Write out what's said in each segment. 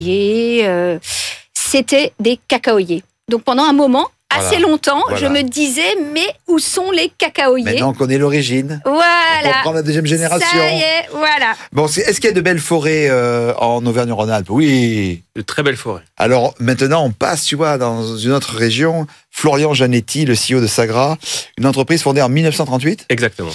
et c'était des cacaoyers. Donc pendant un moment, assez longtemps, je me disais, mais où sont les cacaoyers ? Maintenant on connaît l'origine. Voilà. On comprend la deuxième génération. Ça y est, voilà. Bon, est-ce qu'il y a de belles forêts en Auvergne-Rhône-Alpes ? Oui. De très belles forêts. Alors maintenant, on passe, tu vois, dans une autre région. Florian Janetti, le CEO de Sagra, une entreprise fondée en 1938. Exactement.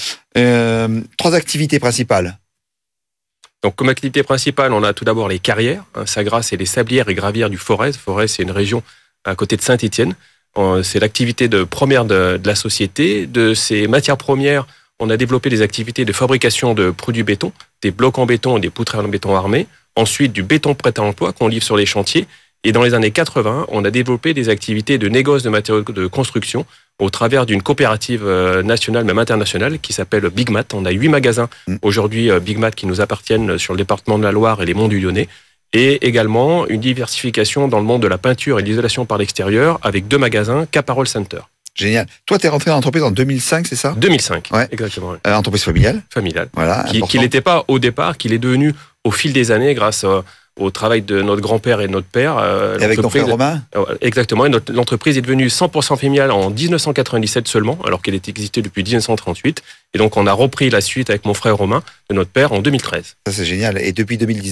3 activités principales. Donc, comme activité principale, on a tout d'abord les carrières. Sagra, c'est les sablières et gravières du Forez. Forez, c'est une région à côté de Saint-Étienne. C'est l'activité première de la société. De ces matières premières, on a développé des activités de fabrication de produits béton, des blocs en béton et des poutres en béton armés. Ensuite, du béton prêt à l'emploi qu'on livre sur les chantiers. Et dans les années 80, on a développé des activités de négoce de matériaux de construction au travers d'une coopérative nationale, même internationale, qui s'appelle Big Mat. On a 8 magasins aujourd'hui Big Mat qui nous appartiennent sur le département de la Loire et les Monts du Lyonnais. Et également une diversification dans le monde de la peinture et de l'isolation par l'extérieur avec 2 magasins Caparol Center. Génial. Toi, tu es rentré dans l'entreprise en 2005, c'est ça ? 2005, ouais. Exactement. Ouais. Entreprise familiale. Familiale. Voilà. Qui n'était pas au départ, qu'il est devenu au fil des années grâce au travail de notre grand-père et de notre père. Et avec ton frère Romain ? Exactement. Et l'entreprise est devenue 100% familiale en 1997 seulement, alors qu'elle était existée depuis 1938. Et donc, on a repris la suite avec mon frère Romain de notre père en 2013. Ça, c'est génial. Et depuis 2019 ?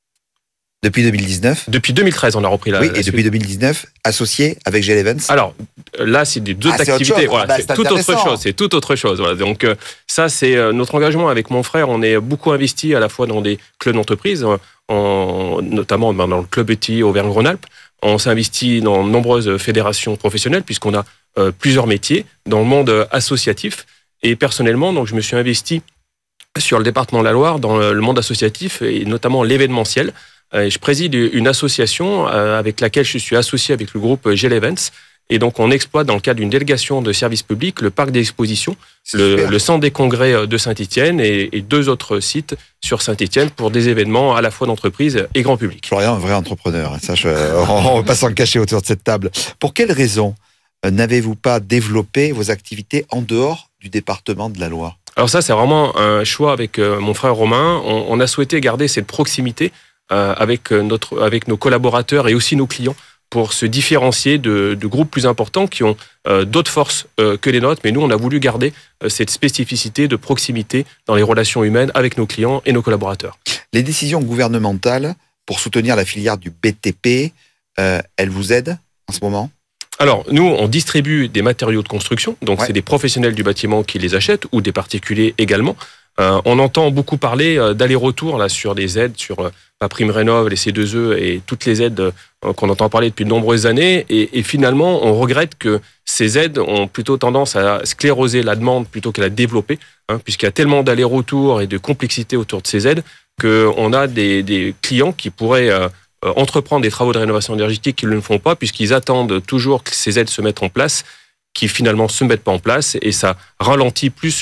Depuis 2013, on a repris la suite. et depuis 2019, associé avec GL Events. Alors, là, c'est des deux activités. Voilà, c'est tout autre chose. C'est tout autre chose. Voilà. Donc, ça, c'est notre engagement avec mon frère. On est beaucoup investi à la fois dans des clubs d'entreprise, notamment dans le club ETI Auvergne-Rhône-Alpes. On s'est investi dans de nombreuses fédérations professionnelles, puisqu'on a plusieurs métiers dans le monde associatif. Et personnellement, donc, je me suis investi sur le département de la Loire, dans le monde associatif, et notamment l'événementiel. Je préside une association avec laquelle je suis associé avec le groupe GL Events. Et donc, on exploite dans le cadre d'une délégation de services publics le parc d'exposition, le centre des congrès de Saint-Étienne et 2 autres sites sur Saint-Étienne pour des événements à la fois d'entreprise et grand public. Florian, un vrai entrepreneur. Ça, on ne va pas s'en cacher autour de cette table. Pour quelles raisons n'avez-vous pas développé vos activités en dehors du département de la Loire ? Alors ça, c'est vraiment un choix avec mon frère Romain. On a souhaité garder cette proximité avec nos collaborateurs et aussi nos clients pour se différencier de groupes plus importants qui ont d'autres forces que les nôtres. Mais nous, on a voulu garder cette spécificité de proximité dans les relations humaines avec nos clients et nos collaborateurs. Les décisions gouvernementales pour soutenir la filière du BTP, elles vous aident en ce moment ? Alors, nous, on distribue des matériaux de construction. Donc, c'est des professionnels du bâtiment qui les achètent ou des particuliers également. On entend beaucoup parler d'aller-retour là sur des aides, sur MaPrimeRénov', les C2E et toutes les aides qu'on entend parler depuis de nombreuses années. Et finalement, on regrette que ces aides ont plutôt tendance à scléroser la demande plutôt qu'à la développer, puisqu'il y a tellement d'aller-retour et de complexité autour de ces aides qu'on a des clients qui pourraient entreprendre des travaux de rénovation énergétique qui ne le font pas, puisqu'ils attendent toujours que ces aides se mettent en place, qui finalement se mettent pas en place, et ça ralentit plus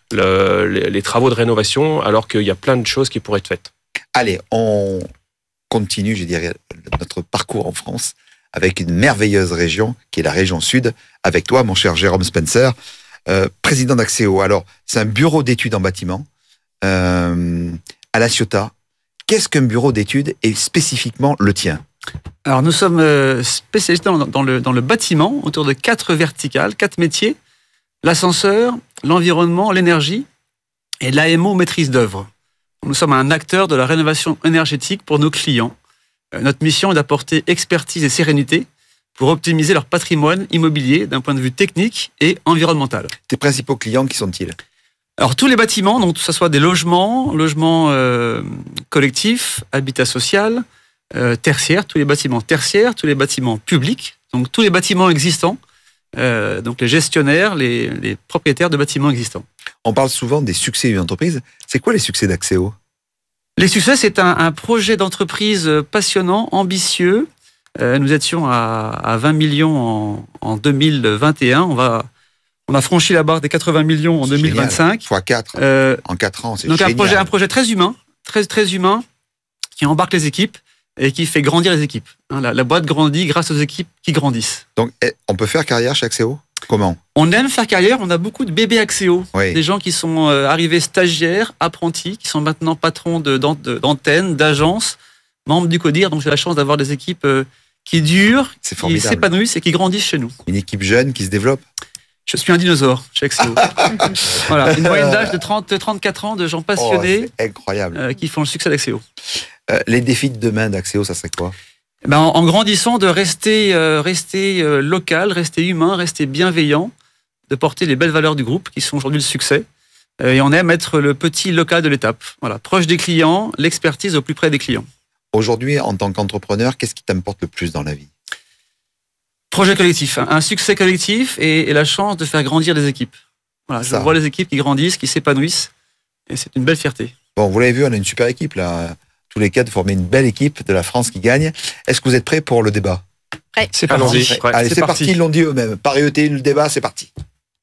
les travaux de rénovation, alors qu'il y a plein de choses qui pourraient être faites. Allez, on continue, je dirais, notre parcours en France avec une merveilleuse région, qui est la région Sud, avec toi, mon cher Jérôme Spencer, président d'Axéo. Alors, c'est un bureau d'études en bâtiment à La Ciotat. Qu'est-ce qu'un bureau d'études et spécifiquement le tien ? Alors, nous sommes spécialisés dans le bâtiment, autour de 4 verticales, 4 métiers: l'ascenseur, l'environnement, l'énergie et l'AMO maîtrise d'œuvre. Nous sommes un acteur de la rénovation énergétique pour nos clients. Notre mission est d'apporter expertise et sérénité pour optimiser leur patrimoine immobilier d'un point de vue technique et environnemental. Tes principaux clients, qui sont-ils ? Alors, tous les bâtiments, donc que ce soit des logements collectifs, habitat social, tertiaires, tous les bâtiments tertiaires, tous les bâtiments publics, donc tous les bâtiments existants, donc les gestionnaires, les propriétaires de bâtiments existants. On parle souvent des succès d'une entreprise. C'est quoi les succès d'Axéo ? Les succès, c'est un projet d'entreprise passionnant, ambitieux. Nous étions à 20 millions en 2021. On a franchi la barre des 80 millions en 2025. Fois 4 en 4 ans, c'est donc génial. Un projet très humain, très humain, qui embarque les équipes et qui fait grandir les équipes. La boîte grandit grâce aux équipes qui grandissent. Donc, on peut faire carrière chez Axieo ? Comment ? On aime faire carrière, on a beaucoup de bébés Axieo. Oui. Des gens qui sont arrivés stagiaires, apprentis, qui sont maintenant patrons d'antennes, d'agences, membre du CODIR, donc j'ai la chance d'avoir des équipes qui durent, qui s'épanouissent et qui grandissent chez nous. Une équipe jeune qui se développe. Je suis un dinosaure chez Axéo. Voilà, une moyenne d'âge de 34 ans de gens passionnés, c'est incroyable, qui font le succès d'Axéo. Les défis de demain d'Axéo, ça serait quoi ? En grandissant, de rester local, rester humain, rester bienveillant, de porter les belles valeurs du groupe qui sont aujourd'hui le succès. Et on aime être le petit local de l'étape. Voilà, proche des clients, l'expertise au plus près des clients. Aujourd'hui, en tant qu'entrepreneur, qu'est-ce qui t'importe le plus dans la vie ? Projet collectif, un succès collectif et la chance de faire grandir des équipes. Voilà, je vois les équipes qui grandissent, qui s'épanouissent, et c'est une belle fierté. Bon, vous l'avez vu, on a une super équipe là. Tous les quatre, de former une belle équipe de la France qui gagne. Est-ce que vous êtes prêts pour le débat ? Prêt. C'est parti. Allez, c'est parti, ils l'ont dit eux-mêmes. Paris ETI, le débat, c'est parti.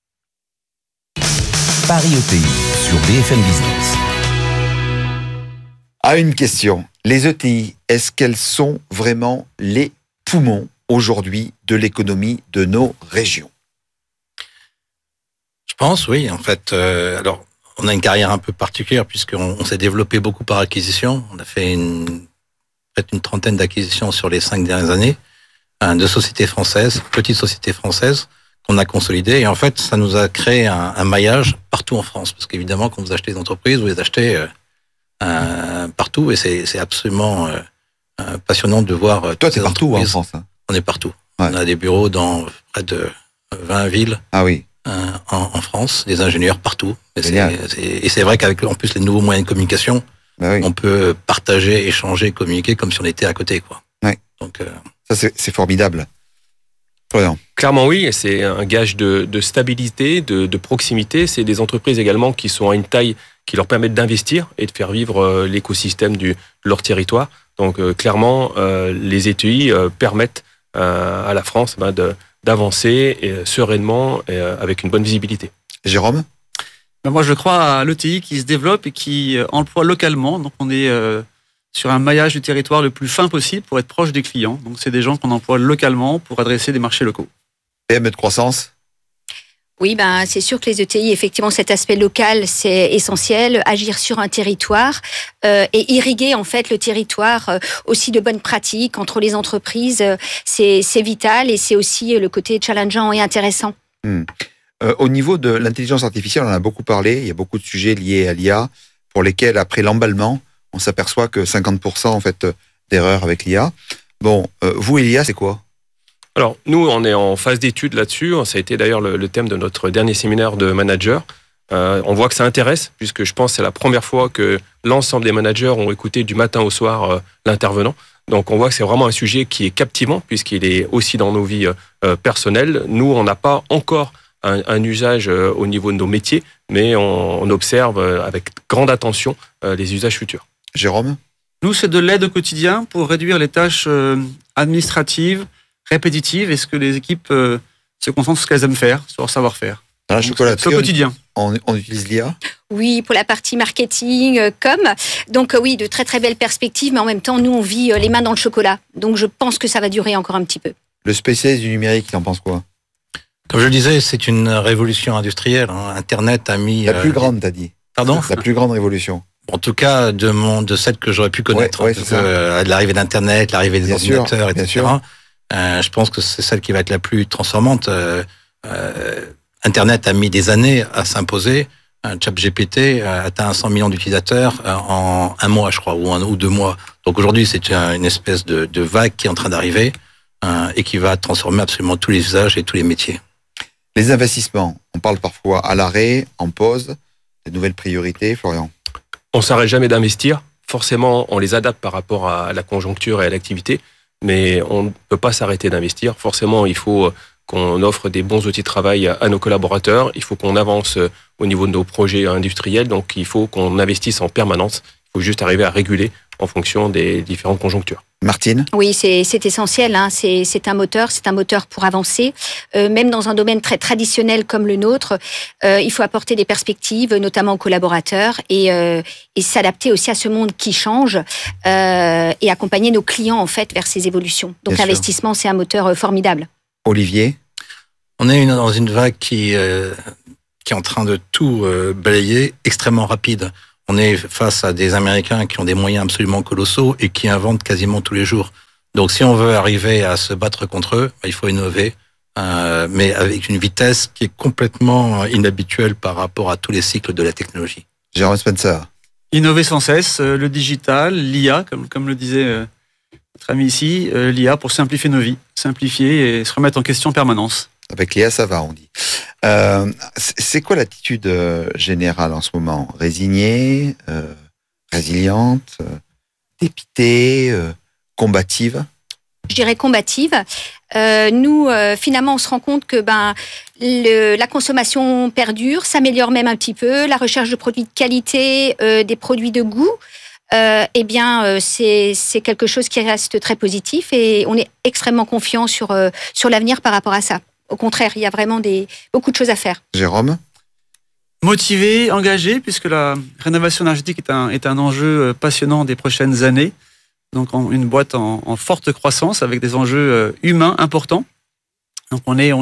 Paris ETI sur BFM Business. Une question. Les ETI, est-ce qu'elles sont vraiment les poumons aujourd'hui de l'économie de nos régions ? Je pense, oui. En fait, alors, on a une carrière un peu particulière puisqu'on s'est développé beaucoup par acquisition. On a fait peut-être une trentaine d'acquisitions sur les 5 dernières années, de sociétés françaises, petites sociétés françaises, qu'on a consolidées. Et en fait, ça nous a créé un maillage partout en France. Parce qu'évidemment, quand vous achetez des entreprises, vous les achetez partout. Et c'est absolument passionnant de voir. Toi, t'es partout en France, hein. On est partout. Ouais. On a des bureaux dans près de 20 villes. Ah oui. En France, des ingénieurs partout. Et c'est vrai qu'avec en plus les nouveaux moyens de communication, oui. On peut partager, échanger, communiquer comme si on était à côté, quoi. Ouais. Donc ça c'est formidable. Florian. Clairement oui, et c'est un gage de stabilité, de proximité. C'est des entreprises également qui sont à une taille qui leur permettent d'investir et de faire vivre l'écosystème de leur territoire. Donc clairement, les ETI permettent à la France d'avancer sereinement et avec une bonne visibilité. Jérôme ? Moi, je crois à l'ETI qui se développe et qui emploie localement. Donc, on est sur un maillage du territoire le plus fin possible pour être proche des clients. Donc, c'est des gens qu'on emploie localement pour adresser des marchés locaux. PME de croissance ? Oui, c'est sûr que les ETI, effectivement, cet aspect local, c'est essentiel. Agir sur un territoire et irriguer en fait le territoire aussi de bonnes pratiques entre les entreprises, c'est vital et c'est aussi le côté challengeant et intéressant. Au niveau de l'intelligence artificielle, on en a beaucoup parlé. Il y a beaucoup de sujets liés à l'IA pour lesquels, après l'emballement, on s'aperçoit que 50% en fait d'erreurs avec l'IA. Bon, vous et l'IA, c'est quoi ? Alors, nous, on est en phase d'étude là-dessus. Ça a été d'ailleurs le thème de notre dernier séminaire de managers. On voit que ça intéresse, puisque je pense que c'est la première fois que l'ensemble des managers ont écouté du matin au soir l'intervenant. Donc, on voit que c'est vraiment un sujet qui est captivant, puisqu'il est aussi dans nos vies personnelles. Nous, on n'a pas encore un usage au niveau de nos métiers, mais on observe avec grande attention les usages futurs. Jérôme ? Nous, c'est de l'aide au quotidien pour réduire les tâches administratives, répétitives, et ce que les équipes se concentrent sur ce qu'elles aiment faire, sur leur savoir-faire. Dans la chocolaterie, au quotidien. On utilise l'IA ? Oui, pour la partie marketing, Donc oui, de très très belles perspectives, mais en même temps, nous, on vit les mains dans le chocolat. Donc je pense que ça va durer encore un petit peu. Le spécialiste du numérique, il en pense quoi ? Comme je le disais, c'est une révolution industrielle. Internet a mis... La plus grande, t'as dit. Pardon ? La plus grande révolution. En tout cas, de celle que j'aurais pu connaître. Ouais, c'est l'arrivée d'Internet, l'arrivée des ordinateurs, etc. Je pense que c'est celle qui va être la plus transformante. Internet a mis des années à s'imposer. ChatGPT a atteint 100 millions d'utilisateurs en un mois, je crois, ou 2 mois. Donc aujourd'hui, c'est une espèce de vague qui est en train d'arriver et qui va transformer absolument tous les usages et tous les métiers. Les investissements, on parle parfois à l'arrêt, en pause, des nouvelles priorités, Florian. On ne s'arrête jamais d'investir. Forcément, on les adapte par rapport à la conjoncture et à l'activité, mais on ne peut pas s'arrêter d'investir. Forcément, il faut qu'on offre des bons outils de travail à nos collaborateurs. Il faut qu'on avance au niveau de nos projets industriels. Donc, il faut qu'on investisse en permanence. Il faut juste arriver à réguler en fonction des différentes conjonctures. Martine ? Oui, c'est essentiel. C'est un moteur pour avancer. Même dans un domaine très traditionnel comme le nôtre, il faut apporter des perspectives, notamment aux collaborateurs, et s'adapter aussi à ce monde qui change et accompagner nos clients en fait vers ces évolutions. Donc l'investissement, c'est un moteur formidable. Olivier ? On est dans une vague qui est en train de tout balayer, extrêmement rapide. On est face à des Américains qui ont des moyens absolument colossaux et qui inventent quasiment tous les jours. Donc, si on veut arriver à se battre contre eux, il faut innover, mais avec une vitesse qui est complètement inhabituelle par rapport à tous les cycles de la technologie. Jérôme Spencer. Innover sans cesse, le digital, l'IA, comme le disait notre ami ici, l'IA pour simplifier nos vies, simplifier et se remettre en question en permanence. Avec l'IA, ça va, on dit. C'est quoi l'attitude générale en ce moment? Résignée, résiliente, dépitée, combative? Je dirais combative. Nous, finalement, on se rend compte que la consommation perdure, s'améliore même un petit peu, la recherche de produits de qualité, des produits de goût, c'est quelque chose qui reste très positif et on est extrêmement confiant sur l'avenir par rapport à ça. Au contraire, il y a vraiment beaucoup de choses à faire. Jérôme? Motivé, engagé, puisque la rénovation énergétique est un enjeu passionnant des prochaines années. Donc une boîte en forte croissance avec des enjeux humains importants. Donc on est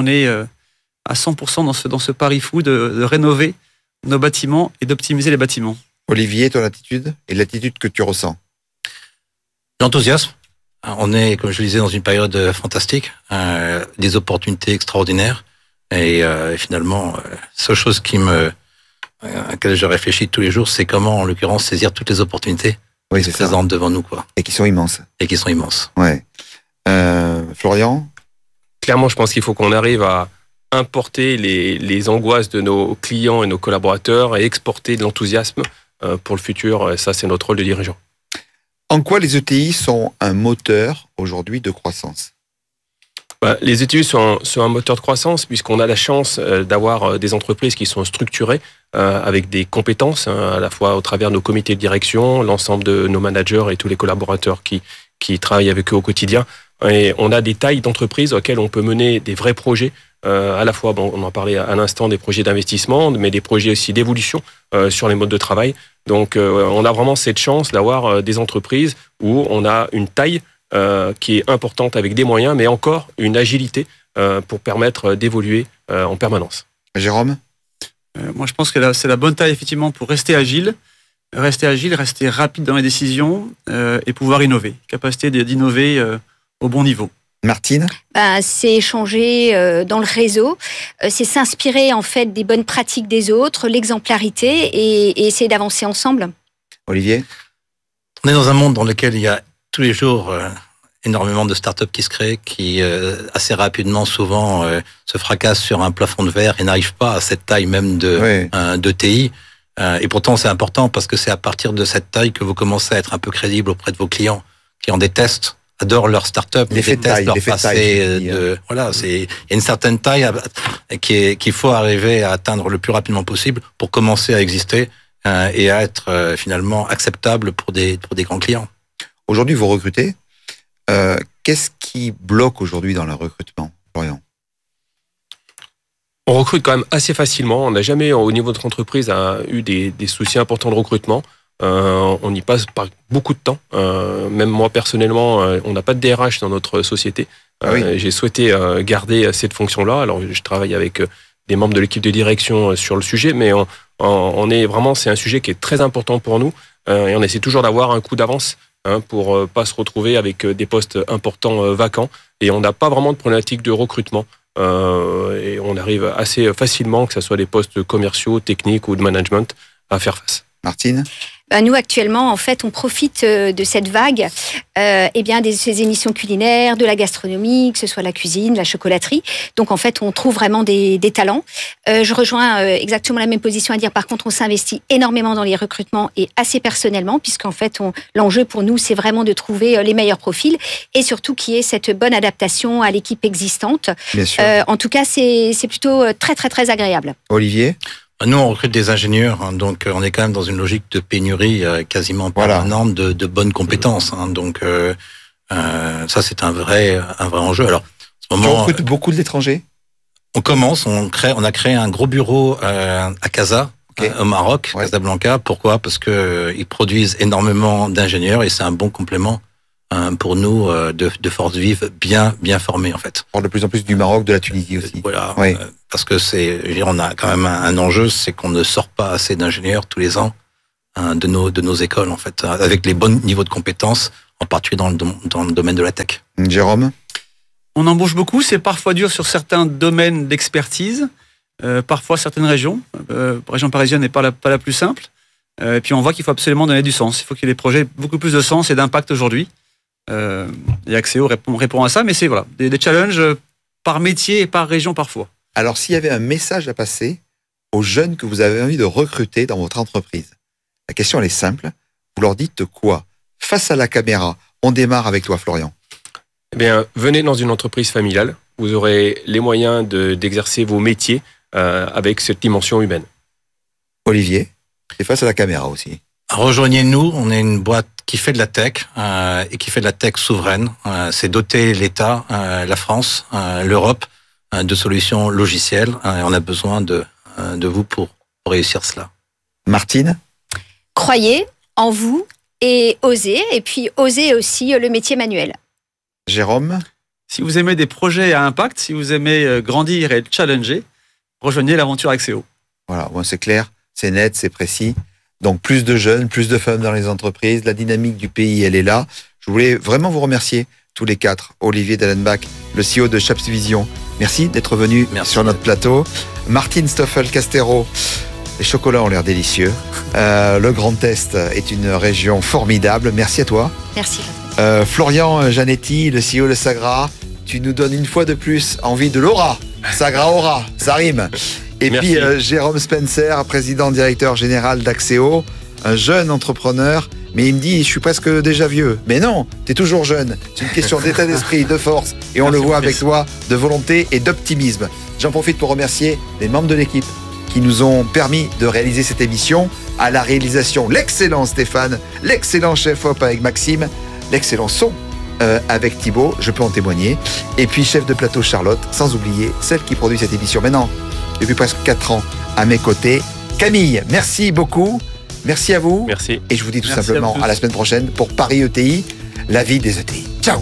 à 100% dans ce pari fou de rénover nos bâtiments et d'optimiser les bâtiments. Olivier, ton attitude et l'attitude que tu ressens? L'enthousiasme. On est, comme je le disais, dans une période fantastique, des opportunités extraordinaires. Et finalement, la seule chose à laquelle je réfléchis tous les jours, c'est comment, en l'occurrence, saisir toutes les opportunités qui se présentent devant nous, quoi. Et qui sont immenses. Ouais. Florian? Clairement, je pense qu'il faut qu'on arrive à importer les angoisses de nos clients et nos collaborateurs et exporter de l'enthousiasme pour le futur. Ça, c'est notre rôle de dirigeant. En quoi les ETI sont un moteur aujourd'hui de croissance? Les ETI sont un moteur de croissance puisqu'on a la chance d'avoir des entreprises qui sont structurées avec des compétences, à la fois au travers de nos comités de direction, l'ensemble de nos managers et tous les collaborateurs qui travaillent avec eux au quotidien. Et on a des tailles d'entreprises auxquelles on peut mener des vrais projets, à la fois, on en parlait à l'instant, des projets d'investissement, mais des projets aussi d'évolution sur les modes de travail. Donc on a vraiment cette chance d'avoir des entreprises où on a une taille qui est importante avec des moyens, mais encore une agilité pour permettre d'évoluer en permanence. Jérôme? Moi, je pense que c'est la bonne taille, effectivement, pour rester agile, rester rapide dans les décisions et pouvoir innover. Capacité d'innover au bon niveau. Martine? C'est échanger dans le réseau, c'est s'inspirer en fait des bonnes pratiques des autres, l'exemplarité et essayer d'avancer ensemble. Olivier? On est dans un monde dans lequel il y a tous les jours énormément de startups qui se créent, qui assez rapidement, souvent, se fracassent sur un plafond de verre et n'arrivent pas à cette taille même de TI. Et pourtant, c'est important parce que c'est à partir de cette taille que vous commencez à être un peu crédible auprès de vos clients qui ont des tests, adorent leur start-up, détestent leur passé. Voilà, il y a une certaine taille qu'il faut arriver à atteindre le plus rapidement possible pour commencer à exister et à être finalement acceptable pour des grands clients. Aujourd'hui, vous recrutez. Qu'est-ce qui bloque aujourd'hui dans le recrutement, Florian? On recrute quand même assez facilement. On n'a jamais, au niveau de notre entreprise, eu des soucis importants de recrutement. On y passe pas beaucoup de temps. Même moi, personnellement, on n'a pas de DRH dans notre société. J'ai souhaité garder cette fonction-là. Alors, je travaille avec des membres de l'équipe de direction sur le sujet, mais c'est un sujet qui est très important pour nous. Et on essaie toujours d'avoir un coup d'avance pour pas se retrouver avec des postes importants vacants. Et on n'a pas vraiment de problématique de recrutement. Et on arrive assez facilement, que ce soit des postes commerciaux, techniques ou de management, à faire face. Martine? Nous, actuellement, en fait, on profite de cette vague de ces émissions culinaires, de la gastronomie, que ce soit la cuisine, la chocolaterie. Donc, en fait, on trouve vraiment des talents. Je rejoins exactement la même position à dire, par contre, on s'investit énormément dans les recrutements et assez personnellement, puisqu'en fait, l'enjeu pour nous, c'est vraiment de trouver les meilleurs profils et surtout qu'il y ait cette bonne adaptation à l'équipe existante. Bien sûr. En tout cas, c'est plutôt très, très, très agréable. Olivier? Nous, on recrute des ingénieurs, donc on est quand même dans une logique de pénurie quasiment permanente de bonnes compétences. Donc ça, c'est un vrai enjeu. Alors, en ce moment, on recrute beaucoup d'étrangers. On a créé un gros bureau à Casa, au Maroc, Casablanca. Pourquoi? Parce que ils produisent énormément d'ingénieurs et c'est un bon complément pour nous de forces vives bien formées en fait. On parle de plus en plus du Maroc, de la Tunisie aussi. Voilà, parce que on a quand même un enjeu, c'est qu'on ne sort pas assez d'ingénieurs tous les ans de nos écoles, en fait, avec les bons niveaux de compétences, en particulier dans le domaine de la tech. Jérôme ? On embauche beaucoup, c'est parfois dur sur certains domaines d'expertise, parfois certaines régions. Région parisienne n'est pas la plus simple. Et puis on voit qu'il faut absolument donner du sens. Il faut qu'il y ait des projets beaucoup plus de sens et d'impact aujourd'hui. Et Axéo répond à ça, mais c'est des challenges par métier et par région parfois. Alors s'il y avait un message à passer aux jeunes que vous avez envie de recruter dans votre entreprise, la question elle est simple. Vous leur dites quoi ? Face à la caméra, on démarre avec toi, Florian. Eh bien, venez dans une entreprise familiale. Vous aurez les moyens d'exercer vos métiers avec cette dimension humaine. Olivier, c'est face à la caméra aussi. Rejoignez-nous, on est une boîte qui fait de la tech et qui fait de la tech souveraine. C'est doter l'État, la France, l'Europe de solutions logicielles. Et on a besoin de vous pour réussir cela. Martine ? Croyez en vous et osez. Et puis osez aussi le métier manuel. Jérôme ? Si vous aimez des projets à impact, si vous aimez grandir et challenger, rejoignez l'aventure Axéo. Voilà, bon, c'est clair, c'est net, c'est précis. Donc plus de jeunes, plus de femmes dans les entreprises, la dynamique du pays, elle est là. Je voulais vraiment vous remercier, tous les quatre. Olivier Dellenbach, le CEO de Chaps Vision. Merci d'être venu sur notre plateau. Martine Stoffel-Castero, les chocolats ont l'air délicieux. Le Grand Est est une région formidable. Merci à toi. Merci. Florian Janetti, le CEO de Sagra, tu nous donnes une fois de plus envie de l'aura. Sagra aura, ça rime. Et merci. Puis Jérôme Spencer, président directeur général d'Axéo, un jeune entrepreneur, mais il me dit je suis presque déjà vieux. Mais non, tu es toujours jeune. C'est une question d'état d'esprit, de force, et on le voit avec toi, de volonté et d'optimisme. J'en profite pour remercier les membres de l'équipe qui nous ont permis de réaliser cette émission. À la réalisation, l'excellent Stéphane, l'excellent chef op avec Maxime, l'excellent son avec Thibaut, je peux en témoigner. Et puis chef de plateau Charlotte, sans oublier celle qui produit cette émission maintenant depuis presque 4 ans à mes côtés. Camille, merci beaucoup. Merci à vous. Merci. Et je vous dis tout simplement à la semaine prochaine pour Paris ETI, la vie des ETI. Ciao.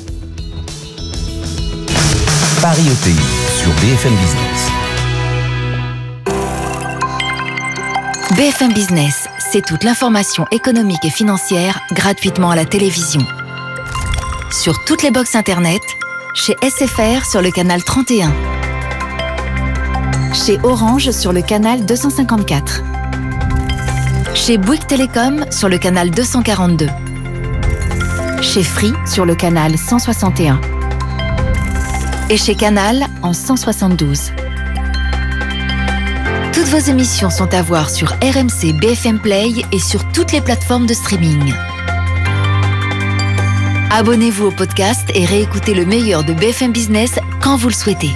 Paris ETI sur BFM Business. BFM Business, c'est toute l'information économique et financière gratuitement à la télévision. Sur toutes les box internet, chez SFR sur le canal 31. Chez Orange sur le canal 254. Chez Bouygues Télécom sur le canal 242. Chez Free sur le canal 161. Et chez Canal en 172. Toutes vos émissions sont à voir sur RMC BFM Play et sur toutes les plateformes de streaming. Abonnez-vous au podcast et réécoutez le meilleur de BFM Business quand vous le souhaitez.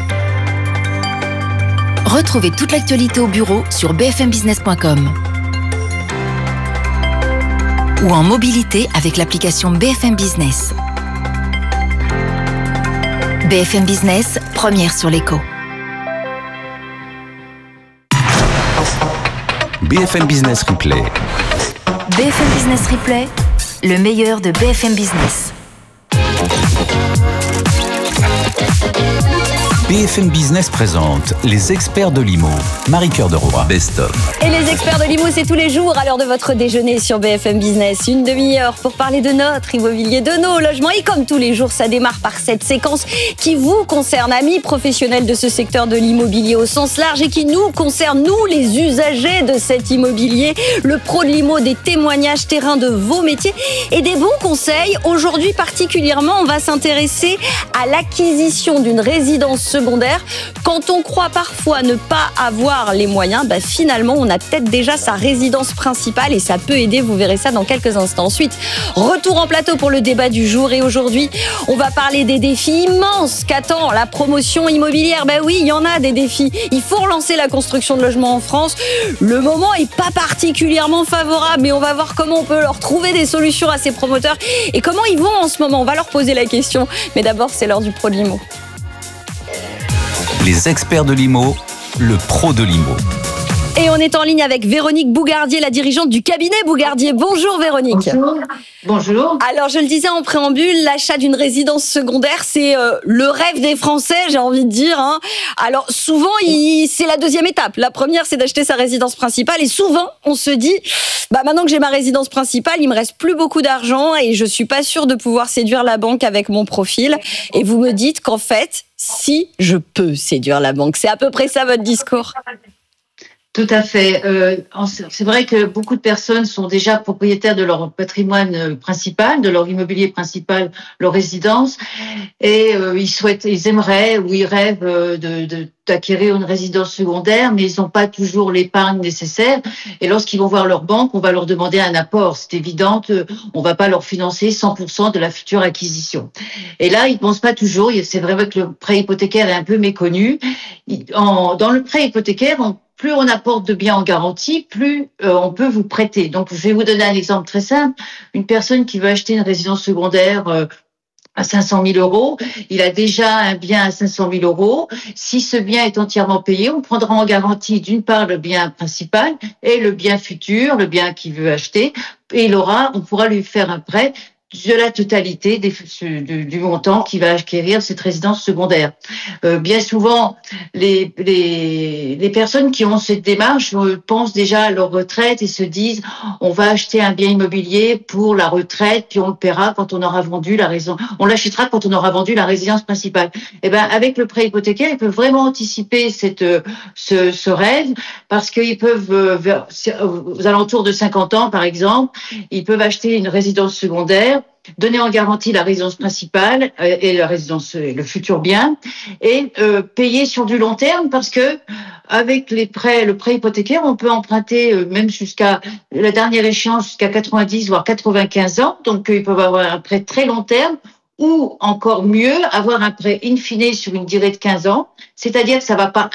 Retrouvez toute l'actualité au bureau sur bfmbusiness.com ou en mobilité avec l'application BFM Business. BFM Business, première sur l'écho. BFM Business Replay. BFM Business Replay, le meilleur de BFM Business. BFM Business présente les experts de l'IMO. Marie-Cœur de Roy, Best of. Et les experts de l'IMO, c'est tous les jours à l'heure de votre déjeuner sur BFM Business. Une demi-heure pour parler de notre immobilier, de nos logements. Et comme tous les jours, ça démarre par cette séquence qui vous concerne, amis professionnels de ce secteur de l'immobilier au sens large et qui nous concerne, nous, les usagers de cet immobilier. Le pro de l'IMO, des témoignages terrain de vos métiers et des bons conseils. Aujourd'hui, particulièrement, on va s'intéresser à l'acquisition d'une résidence secondaire. Quand on croit parfois ne pas avoir les moyens, finalement, on a peut-être déjà sa résidence principale et ça peut aider. Vous verrez ça dans quelques instants. Ensuite, retour en plateau pour le débat du jour. Et aujourd'hui, on va parler des défis immenses qu'attend la promotion immobilière. Oui, il y en a des défis. Il faut relancer la construction de logements en France. Le moment est pas particulièrement favorable, mais on va voir comment on peut leur trouver des solutions à ces promoteurs et comment ils vont en ce moment. On va leur poser la question. Mais d'abord, c'est l'heure du pro de l'IMO. Les experts de l'IMO, le pro de l'IMO. Et on est en ligne avec Véronique Bougardier, la dirigeante du cabinet Bougardier. Bonjour Véronique. Bonjour. Alors je le disais en préambule, l'achat d'une résidence secondaire, c'est le rêve des Français, j'ai envie de dire. Alors souvent, c'est la deuxième étape. La première, c'est d'acheter sa résidence principale. Et souvent, on se dit, maintenant que j'ai ma résidence principale, il me reste plus beaucoup d'argent et je suis pas sûre de pouvoir séduire la banque avec mon profil. Et vous me dites qu'en fait, si je peux séduire la banque, c'est à peu près ça votre discours. Tout à fait. C'est vrai que beaucoup de personnes sont déjà propriétaires de leur patrimoine principal, de leur immobilier principal, leur résidence, et ils aimeraient ou ils rêvent d'acquérir une résidence secondaire, mais ils n'ont pas toujours l'épargne nécessaire. Et lorsqu'ils vont voir leur banque, on va leur demander un apport. C'est évident qu'on va pas leur financer 100% de la future acquisition. Et là, ils ne pensent pas toujours. C'est vrai que le prêt hypothécaire est un peu méconnu. Dans le prêt hypothécaire, plus on apporte de biens en garantie, plus on peut vous prêter. Donc, je vais vous donner un exemple très simple. Une personne qui veut acheter une résidence secondaire à 500 000 euros, il a déjà un bien à 500 000 euros. Si ce bien est entièrement payé, on prendra en garantie d'une part le bien principal et le bien futur, le bien qu'il veut acheter. Et on pourra lui faire un prêt de la totalité du montant qu'il va acquérir cette résidence secondaire. Bien souvent, les personnes qui ont cette démarche pensent déjà à leur retraite et se disent on va acheter un bien immobilier pour la retraite puis on le paiera quand on aura vendu on l'achètera quand on aura vendu la résidence principale. Et avec le prêt hypothécaire, ils peuvent vraiment anticiper ce rêve parce qu'ils peuvent aux alentours de 50 ans par exemple, ils peuvent acheter une résidence secondaire, donner en garantie la résidence principale et le futur bien, et payer sur du long terme parce que avec le prêt hypothécaire, on peut emprunter même jusqu'à la dernière échéance jusqu'à 90 voire 95 ans. Donc ils peuvent avoir un prêt très long terme ou encore mieux avoir un prêt in fine sur une durée de 15 ans, c'est-à-dire que ça va pas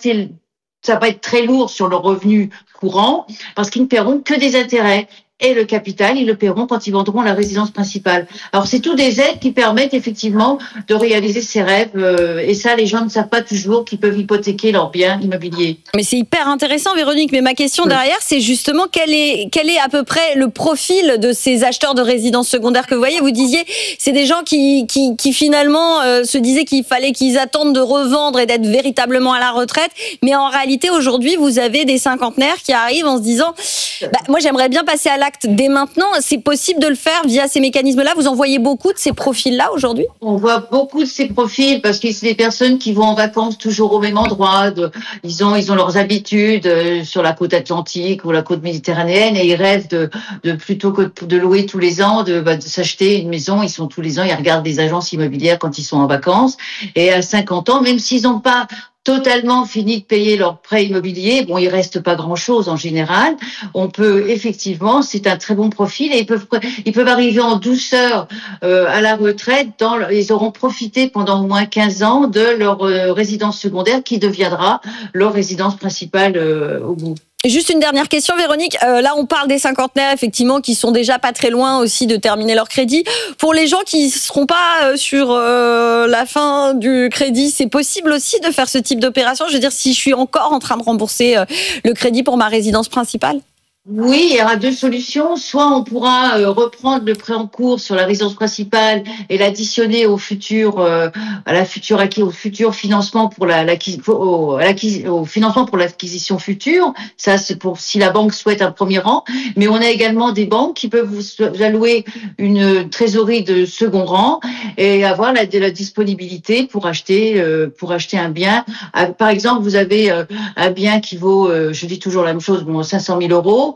être très lourd sur le revenu courant parce qu'ils ne paieront que des intérêts. Et le capital, ils le paieront quand ils vendront la résidence principale. Alors, c'est tout des aides qui permettent effectivement de réaliser ces rêves. Et ça, les gens ne savent pas toujours qu'ils peuvent hypothéquer leurs biens immobiliers. Mais c'est hyper intéressant, Véronique. Mais ma question derrière, c'est justement quel est à peu près le profil de ces acheteurs de résidences secondaires que vous voyez. Vous disiez, c'est des gens qui finalement se disaient qu'il fallait qu'ils attendent de revendre et d'être véritablement à la retraite. Mais en réalité, aujourd'hui, vous avez des cinquantenaires qui arrivent en se disant, moi, j'aimerais bien passer à l'acte dès maintenant. C'est possible de le faire via ces mécanismes-là. Vous en voyez beaucoup de ces profils-là aujourd'hui ? On voit beaucoup de ces profils parce que c'est des personnes qui vont en vacances toujours au même endroit. Ils ont leurs habitudes sur la côte atlantique ou la côte méditerranéenne et ils rêvent de plutôt que de louer tous les ans, de s'acheter une maison. Ils sont tous les ans, ils regardent des agences immobilières quand ils sont en vacances. Et à 50 ans, même s'ils n'ont pas totalement fini de payer leur prêt immobilier, il reste pas grand-chose en général. On peut effectivement, c'est un très bon profil et ils peuvent arriver en douceur à la retraite. Ils auront profité pendant au moins 15 ans de leur résidence secondaire qui deviendra leur résidence principale au bout. Juste une dernière question, Véronique. Là, on parle des cinquantenaires, effectivement, qui sont déjà pas très loin aussi de terminer leur crédit. Pour les gens qui seront pas sur la fin du crédit, c'est possible aussi de faire ce type d'opération ? Je veux dire, si je suis encore en train de rembourser le crédit pour ma résidence principale ? Oui, il y aura deux solutions. Soit on pourra reprendre le prêt en cours sur la résidence principale et l'additionner au futur financement pour au financement pour l'acquisition future. Ça, c'est pour si la banque souhaite un premier rang. Mais on a également des banques qui peuvent vous allouer une trésorerie de second rang et avoir la disponibilité pour acheter un bien. Par exemple, vous avez un bien qui vaut, je dis toujours la même chose, 500 000 euros.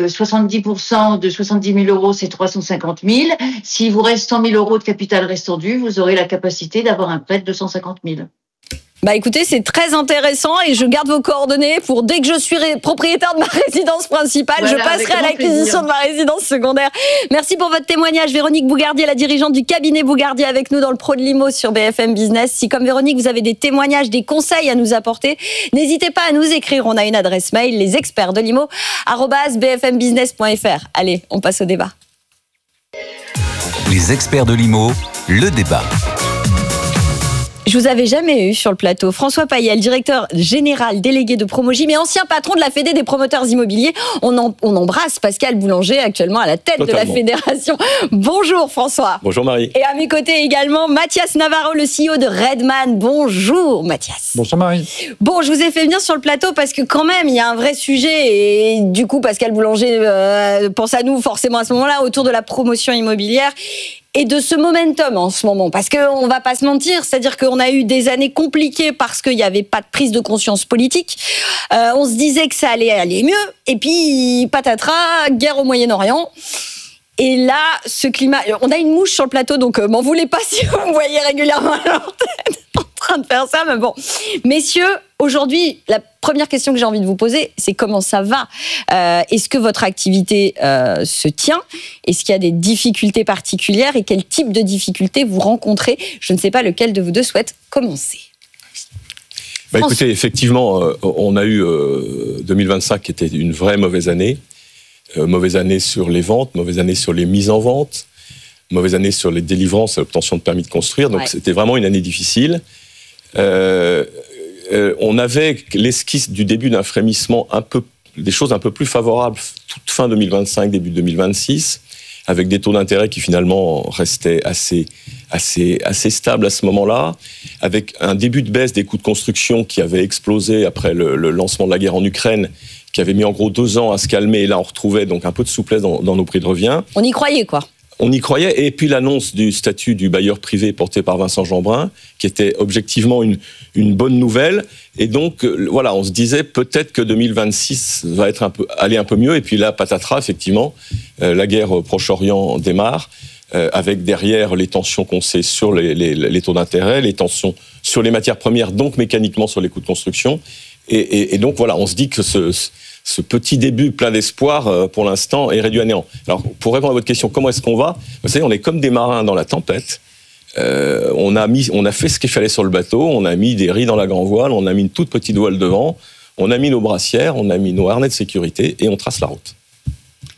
70% de 70 000 euros, c'est 350 000. S'il vous reste 100 000 euros de capital restant dû, vous aurez la capacité d'avoir un prêt de 250 000. Écoutez, c'est très intéressant et je garde vos coordonnées pour dès que je suis propriétaire de ma résidence principale, je passerai à l'acquisition de ma résidence secondaire. Merci pour votre témoignage. Véronique Bougardier, la dirigeante du cabinet Bougardier avec nous dans le Pro de l'Imo sur BFM Business. Si comme Véronique, vous avez des témoignages, des conseils à nous apporter, n'hésitez pas à nous écrire. On a une adresse mail, lesexpertsdelimo@bfmbusiness.fr. Allez, on passe au débat. Les experts de l'IMO, le débat. Je vous avais jamais eu sur le plateau. François Payel, directeur général délégué de Promogym, mais ancien patron de la Fédé des promoteurs immobiliers. On embrasse Pascal Boulanger, actuellement à la tête de la fédération. Bonjour François. Bonjour Marie. Et à mes côtés également, Mathias Navarro, le CEO de Redman. Bonjour Mathias. Bonjour Marie. Bon, je vous ai fait venir sur le plateau parce que quand même, il y a un vrai sujet et du coup, Pascal Boulanger pense à nous forcément à ce moment-là autour de la promotion immobilière. Et de ce momentum en ce moment, parce qu'on va pas se mentir, c'est-à-dire qu'on a eu des années compliquées parce qu'il n'y avait pas de prise de conscience politique. On se disait que ça allait aller mieux, et puis patatras, guerre au Moyen-Orient. Et là, ce climat... On a une mouche sur le plateau, donc m'en voulez pas si vous me voyez régulièrement à l'antenne en train de faire ça, mais bon. Messieurs, aujourd'hui, la première question que j'ai envie de vous poser, c'est comment ça va ? Est-ce que votre activité se tient ? Est-ce qu'il y a des difficultés particulières ? Et quel type de difficultés vous rencontrez ? Je ne sais pas lequel de vous deux souhaite commencer. Écoutez, effectivement, on a eu 2025 qui était une vraie mauvaise année. Mauvaise année sur les ventes, mauvaise année sur les mises en vente, mauvaise année sur les délivrances et l'obtention de permis de construire. Donc c'était vraiment une année difficile. On avait l'esquisse du début d'un frémissement des choses un peu plus favorables toute fin 2025, début 2026, avec des taux d'intérêt qui finalement restaient assez stables à ce moment-là, avec un début de baisse des coûts de construction qui avait explosé après le lancement de la guerre en Ukraine, qui avait mis en gros 2 ans à se calmer, et là on retrouvait donc un peu de souplesse dans nos prix de revient. On y croyait quoi. On y croyait, et puis l'annonce du statut du bailleur privé porté par Vincent Jeanbrun, qui était objectivement une bonne nouvelle, et donc voilà, on se disait peut-être que 2026 va aller un peu mieux, et puis là, patatras, effectivement, la guerre au Proche-Orient démarre, avec derrière les tensions qu'on sait sur les taux d'intérêt, les tensions sur les matières premières, donc mécaniquement sur les coûts de construction, et donc voilà, on se dit que ce petit début plein d'espoir, pour l'instant, est réduit à néant. Alors, pour répondre à votre question, comment est-ce qu'on va ? Vous savez, on est comme des marins dans la tempête. On a fait ce qu'il fallait sur le bateau, on a mis des riz dans la grand voile, on a mis une toute petite voile devant, on a mis nos brassières, on a mis nos harnais de sécurité et on trace la route. Mathias ?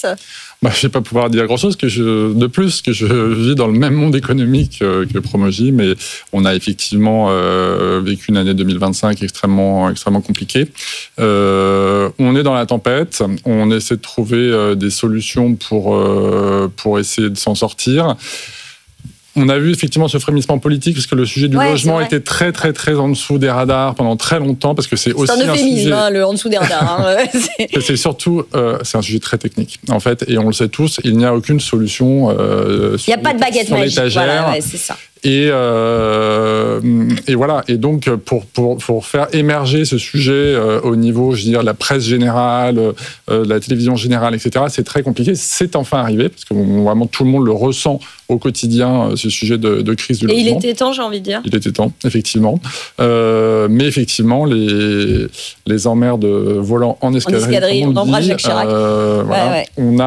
Je ne vais pas pouvoir dire grand-chose de plus, que je vis dans le même monde économique que Promogym, mais on a effectivement vécu une année 2025 extrêmement compliquée. On est dans la tempête, on essaie de trouver des solutions pour essayer de s'en sortir. On a vu effectivement ce frémissement politique parce que le sujet du logement était très très très en dessous des radars pendant très longtemps, parce que c'est aussi un sujet... le en dessous des radars. C'est surtout c'est un sujet très technique en fait, et on le sait tous, il n'y a aucune solution. Il n'y a pas de baguette magique. Voilà, c'est ça. Et voilà. Et donc, pour faire émerger ce sujet au niveau, je veux dire, la presse générale, la télévision générale, etc., c'est très compliqué. C'est enfin arrivé, parce que vraiment tout le monde le ressent au quotidien, ce sujet de crise du logement. Et il était temps, j'ai envie de dire. Il était temps, effectivement. Mais effectivement, les emmerdes volant en escadrille, on embrasse Jacques Chirac. On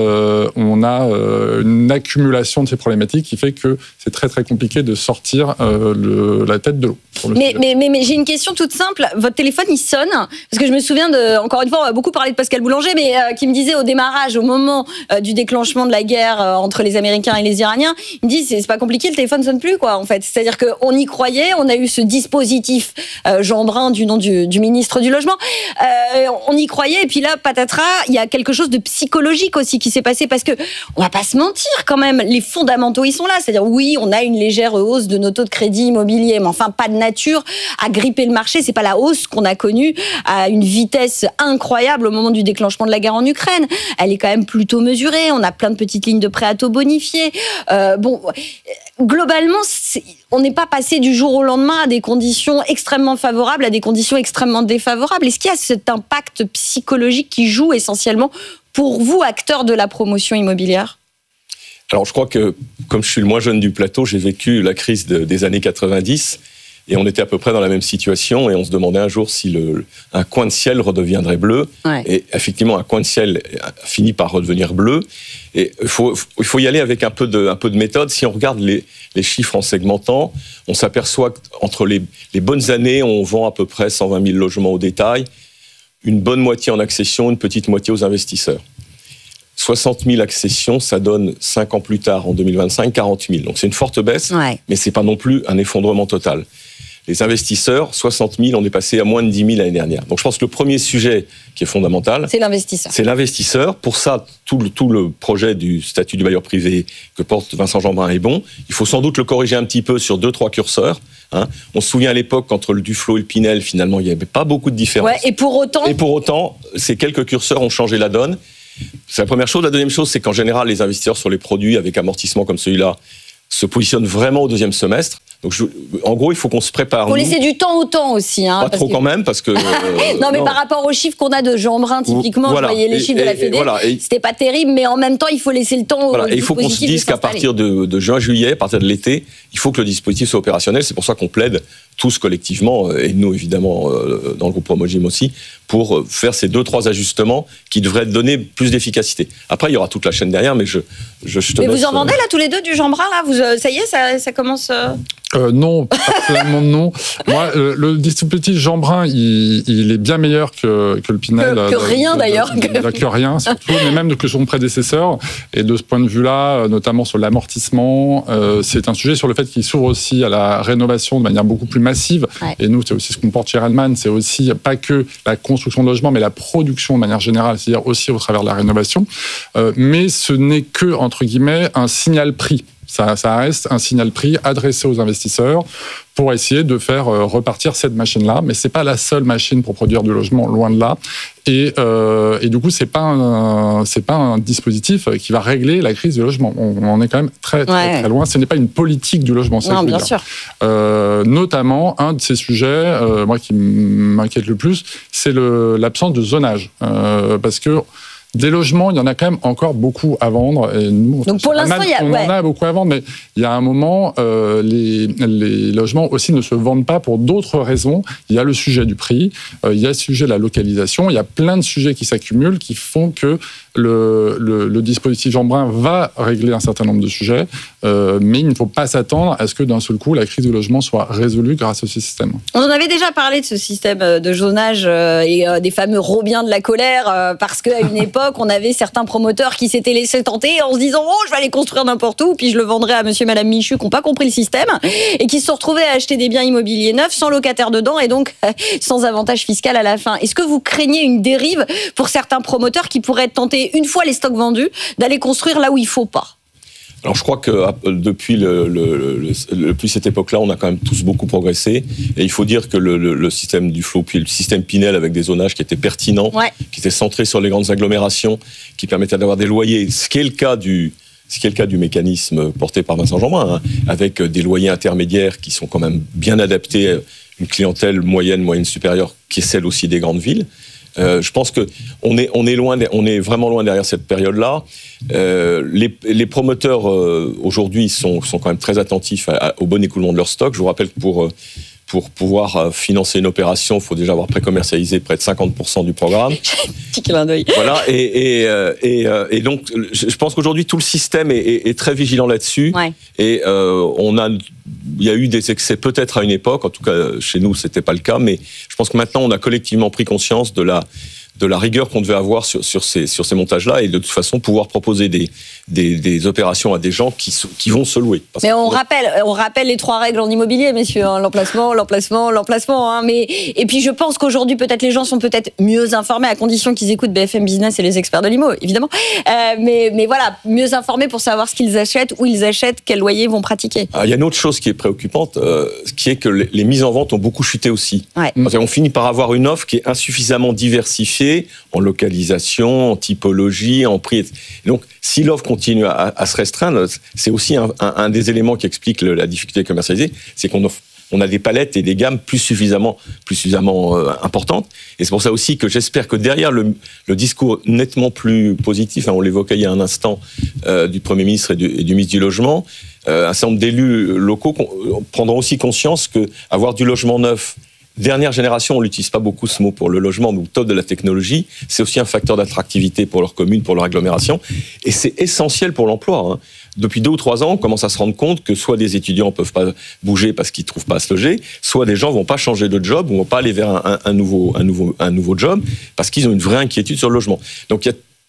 a une accumulation de ces problématiques qui fait que c'est très très compliqué de sortir la tête de l'eau. Mais j'ai une question toute simple. Votre téléphone, il sonne, parce que je me souviens encore une fois, on va beaucoup parler de Pascal Boulanger, mais qui me disait au démarrage, au moment du déclenchement de la guerre entre les Américains et les Iraniens, il me dit c'est pas compliqué, le téléphone sonne plus quoi en fait. C'est-à-dire qu'on y croyait, on a eu ce dispositif Jeanbrun du nom du ministre du Logement, on y croyait, et puis là patatras, il y a quelque chose de psychologique aussi qui s'est passé, parce que on va pas se mentir quand même, les fondamentaux ils sont là, c'est-à-dire oui, on a une légère hausse de nos taux de crédit immobilier, mais enfin pas de nature à gripper le marché. C'est pas la hausse qu'on a connue à une vitesse incroyable au moment du déclenchement de la guerre en Ukraine. Elle est quand même plutôt mesurée. On a plein de petites lignes de prêt à taux bonifiés. Globalement, on n'est pas passé du jour au lendemain à des conditions extrêmement favorables à des conditions extrêmement défavorables. Est-ce qu'il y a cet impact psychologique qui joue essentiellement pour vous, acteurs de la promotion immobilière ? Alors, je crois que, comme je suis le moins jeune du plateau, j'ai vécu la crise des années 90, et on était à peu près dans la même situation, et on se demandait un jour si un coin de ciel redeviendrait bleu. Ouais. Et effectivement, un coin de ciel finit par redevenir bleu. Et il faut y aller avec un peu de méthode. Si on regarde les chiffres en segmentant, on s'aperçoit qu'entre les bonnes années, on vend à peu près 120 000 logements au détail, une bonne moitié en accession, une petite moitié aux investisseurs. 60 000 accessions, ça donne 5 ans plus tard, en 2025, 40 000. Donc c'est une forte baisse, mais c'est pas non plus un effondrement total. Les investisseurs, 60 000, on est passé à moins de 10 000 l'année dernière. Donc je pense que le premier sujet qui est fondamental, c'est l'investisseur. C'est l'investisseur. Pour ça, tout le projet du statut du bailleur privé que porte Vincent Jeanbrun est bon. Il faut sans doute le corriger un petit peu sur 2-3 curseurs. On se souvient à l'époque, qu'entre le Duflot et le Pinel, finalement, il n'y avait pas beaucoup de différence. Et pour autant, ces quelques curseurs ont changé la donne. C'est la première chose. La deuxième chose, c'est qu'en général, les investisseurs sur les produits avec amortissement comme celui-là se positionnent vraiment au deuxième semestre. Donc, en gros, il faut qu'on se prépare. Faut laisser du temps au temps aussi. Pas trop quand même, parce que... non, mais par rapport aux chiffres qu'on a de Jeanbrun, typiquement, je voyais les chiffres de la Fédé, c'était pas terrible, mais en même temps, il faut laisser le temps au il faut qu'on se dise qu'à partir de juin-juillet, à partir de l'été, il faut que le dispositif soit opérationnel. C'est pour ça qu'on plaide tous collectivement, et nous, évidemment, dans le groupe Promogym aussi, pour faire ces 2-3 ajustements qui devraient donner plus d'efficacité. Après, il y aura toute la chaîne derrière, mais je te Mais laisse, vous en vendez, là, tous les deux, du Jeanbrun, là ça y est, ça commence... Non, particulièrement non. Moi, le dispositif Jeanbrun, il est bien meilleur que le Pinel. Que rien d'ailleurs. Que rien, surtout, mais même que son prédécesseur. Et de ce point de vue-là, notamment sur l'amortissement, c'est un sujet sur le fait qu'il s'ouvre aussi à la rénovation de manière beaucoup plus massive. Et nous, c'est aussi ce qu'on porte chez Hellman, c'est aussi pas que la construction de logements, mais la production de manière générale, c'est-à-dire aussi au travers de la rénovation. Mais ce n'est que, entre guillemets, un signal prix. Ça reste un signal prix adressé aux investisseurs pour essayer de faire repartir cette machine-là. Mais c'est pas la seule machine pour produire du logement, loin de là. Et du coup, c'est pas un dispositif qui va régler la crise du logement. On est quand même très loin. Ce n'est pas une politique du logement. Non, bien sûr. Notamment, un de ces sujets, moi qui m'inquiète le plus, c'est l'absence de zonage. Parce que des logements, il y en a quand même encore beaucoup à vendre. Et nous, donc pour l'instant, on en a beaucoup à vendre, mais il y a un moment, les logements aussi ne se vendent pas pour d'autres raisons. Il y a le sujet du prix, il y a le sujet de la localisation, il y a plein de sujets qui s'accumulent, qui font que le dispositif Jeanbrun va régler un certain nombre de sujets, mais il ne faut pas s'attendre à ce que d'un seul coup, la crise du logement soit résolue grâce à ce système. On en avait déjà parlé de ce système de zonage et des fameux Robiens de la colère, parce qu'à une époque, on avait certains promoteurs qui s'étaient laissés tenter en se disant « Oh, je vais aller construire n'importe où, puis je le vendrai à monsieur et madame Michu qui n'ont pas compris le système » et qui se sont retrouvés à acheter des biens immobiliers neufs sans locataire dedans et donc sans avantage fiscal à la fin. Est-ce que vous craignez une dérive pour certains promoteurs qui pourraient être tentés, une fois les stocks vendus, d'aller construire là où il ne faut pas ? Alors je crois que depuis cette époque-là, on a quand même tous beaucoup progressé. Et il faut dire que le système Duflot, puis le système Pinel avec des zonages qui étaient pertinents, qui étaient centrés sur les grandes agglomérations, qui permettaient d'avoir des loyers, ce qui est le cas du mécanisme porté par Vincent Jeanbrun, avec des loyers intermédiaires qui sont quand même bien adaptés à une clientèle moyenne supérieure, qui est celle aussi des grandes villes. Je pense que on est vraiment loin derrière cette période-là. Les promoteurs aujourd'hui sont quand même très attentifs au bon écoulement de leur stock. Je vous rappelle que pour pouvoir financer une opération, il faut déjà avoir pré-commercialisé près de 50% du programme. Petit clin d'œil. Voilà, et donc je pense qu'aujourd'hui tout le système est très vigilant là-dessus. Et il y a eu des excès peut-être à une époque, en tout cas chez nous c'était pas le cas, mais je pense que maintenant on a collectivement pris conscience de la rigueur qu'on devait avoir sur ces montages-là et de toute façon pouvoir proposer des opérations à des gens qui vont se louer. Mais on rappelle les 3 règles en immobilier, messieurs, hein, l'emplacement. Hein, et puis je pense qu'aujourd'hui peut-être les gens sont peut-être mieux informés à condition qu'ils écoutent BFM Business et les experts de l'IMO, évidemment. Mais voilà, mieux informés pour savoir ce qu'ils achètent, où ils achètent, quel loyer ils vont pratiquer. Il y a une autre chose qui est préoccupante, qui est que les mises en vente ont beaucoup chuté aussi. On finit par avoir une offre qui est insuffisamment diversifiée en localisation, en typologie, en prix. Donc, si l'offre continue à se restreindre, c'est aussi un des éléments qui explique la difficulté de commercialiser, c'est qu'on a des palettes et des gammes plus suffisamment importantes. Et c'est pour ça aussi que j'espère que derrière le discours nettement plus positif, on l'évoquait il y a un instant, du Premier ministre et du ministre du Logement, un certain nombre d'élus locaux prendront aussi conscience qu'avoir du logement neuf, dernière génération, on n'utilise pas beaucoup ce mot pour le logement, mais au top de la technologie, c'est aussi un facteur d'attractivité pour leur commune, pour leur agglomération, et c'est essentiel pour l'emploi. Depuis 2 ou 3 ans, on commence à se rendre compte que soit des étudiants ne peuvent pas bouger parce qu'ils ne trouvent pas à se loger, soit des gens ne vont pas changer de job, ou ne vont pas aller vers un nouveau job, parce qu'ils ont une vraie inquiétude sur le logement. Donc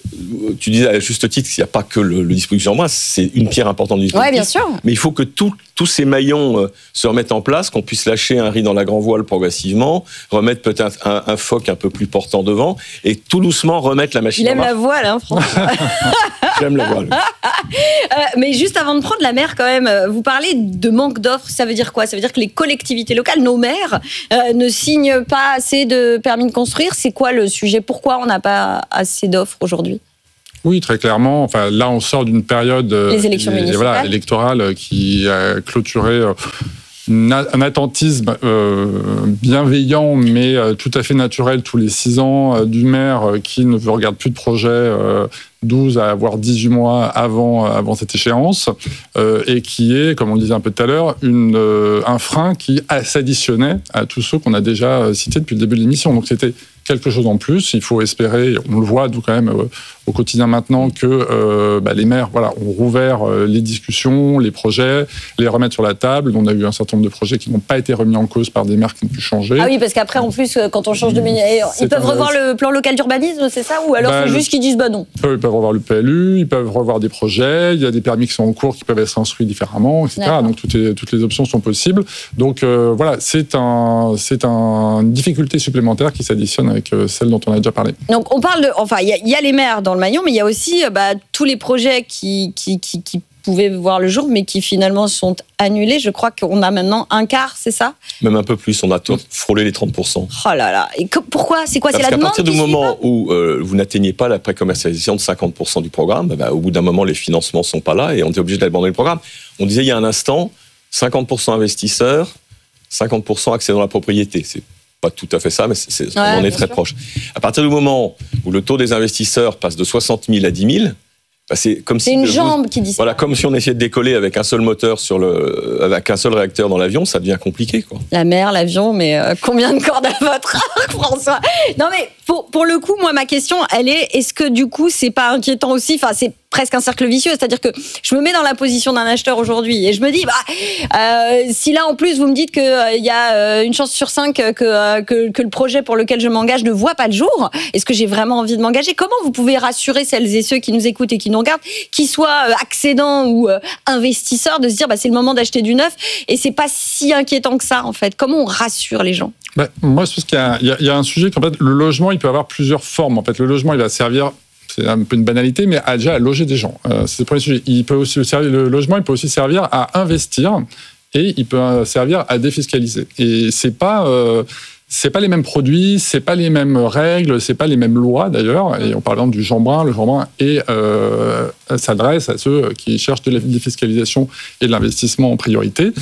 tu disais à juste titre qu'il n'y a pas que le dispositif Jean-Brun, c'est une pierre importante du dispositif. Ouais, bien sûr. Mais il faut que tous ces maillons se remettent en place, qu'on puisse lâcher un riz dans la grand voile progressivement, remettre peut-être un foc un peu plus portant devant, et tout doucement remettre la machine en marche. Il aime la voile, hein, François. J'aime la voile. Mais juste avant de prendre la mer, quand même, vous parlez de manque d'offres. Ça veut dire quoi? Ça veut dire que les collectivités locales, nos maires, ne signent pas assez de permis de construire. C'est quoi le sujet? Pourquoi on n'a pas assez d'offres aujourd'hui? Oui, très clairement. Enfin, là, on sort d'une période les élections municipales. Électorale qui a clôturé un attentisme bienveillant, mais tout à fait naturel tous les 6 ans, du maire qui ne regarde plus de projet 12 à voire 18 mois avant cette échéance, et qui est, comme on le disait un peu tout à l'heure, un frein qui s'additionnait à tous ceux qu'on a déjà cités depuis le début de l'émission. Donc c'était quelque chose en plus. Il faut espérer, on le voit quand même au quotidien maintenant, que les maires ont rouvert les discussions, les projets, les remettre sur la table. On a eu un certain nombre de projets qui n'ont pas été remis en cause par des maires qui ont pu changer. Ah oui, parce qu'après, en plus, quand on change de ministère, ils peuvent revoir le plan local d'urbanisme, c'est ça? Ou alors c'est juste qu'ils disent non? Ils peuvent revoir le PLU, ils peuvent revoir des projets, il y a des permis qui sont en cours qui peuvent être instruits différemment, etc. D'accord. Donc toutes les options sont possibles. Donc c'est une difficulté supplémentaire qui s'additionne avec celle dont on a déjà parlé. Donc on parle il y a les maires dans le maillon, mais il y a aussi tous les projets qui pouvaient voir le jour, mais qui finalement sont annulés. Je crois qu'on a maintenant un quart, c'est ça? Même un peu plus, on a frôlé les 30%. Oh là là. Et pourquoi? C'est quoi? C'est la demande? Parce qu'à partir du moment où vous n'atteignez pas la précommercialisation de 50% du programme, au bout d'un moment, les financements ne sont pas là et on est obligé d'abandonner le programme. On disait il y a un instant, 50% investisseurs, 50% accédant à la propriété. C'est pas tout à fait ça, mais on est très proche. À partir du moment où le taux des investisseurs passe de 60 000 à 10 000, c'est comme si une jambe qui disparaît. Voilà, comme si on essayait de décoller avec un seul moteur avec un seul réacteur dans l'avion, ça devient compliqué, quoi. La mer, l'avion, mais combien de cordes à votre arc, François? Non, mais pour le coup, moi, ma question, elle est que du coup, c'est pas inquiétant aussi? Enfin, c'est presque un cercle vicieux, c'est-à-dire que je me mets dans la position d'un acheteur aujourd'hui et je me dis, si là en plus vous me dites qu'il y a une chance sur 5 que le projet pour lequel je m'engage ne voit pas le jour, est-ce que j'ai vraiment envie de m'engager? Comment vous pouvez rassurer celles et ceux qui nous écoutent et qui nous regardent, qu'ils soient accédants ou investisseurs, de se dire c'est le moment d'acheter du neuf et c'est pas si inquiétant que ça en fait? Comment on rassure les gens? Moi je pense qu'il y a un sujet qu'en fait le logement il peut avoir plusieurs formes. En fait le logement il va servir, c'est un peu une banalité, mais déjà à loger des gens. C'est le premier sujet. Le logement, il peut aussi servir à investir et il peut servir à défiscaliser. Et c'est pas les mêmes produits, c'est pas les mêmes règles, c'est pas les mêmes lois d'ailleurs. Et on parle du Jean-Brun. Le Jean-Brun s'adresse à ceux qui cherchent de la défiscalisation et de l'investissement en priorité.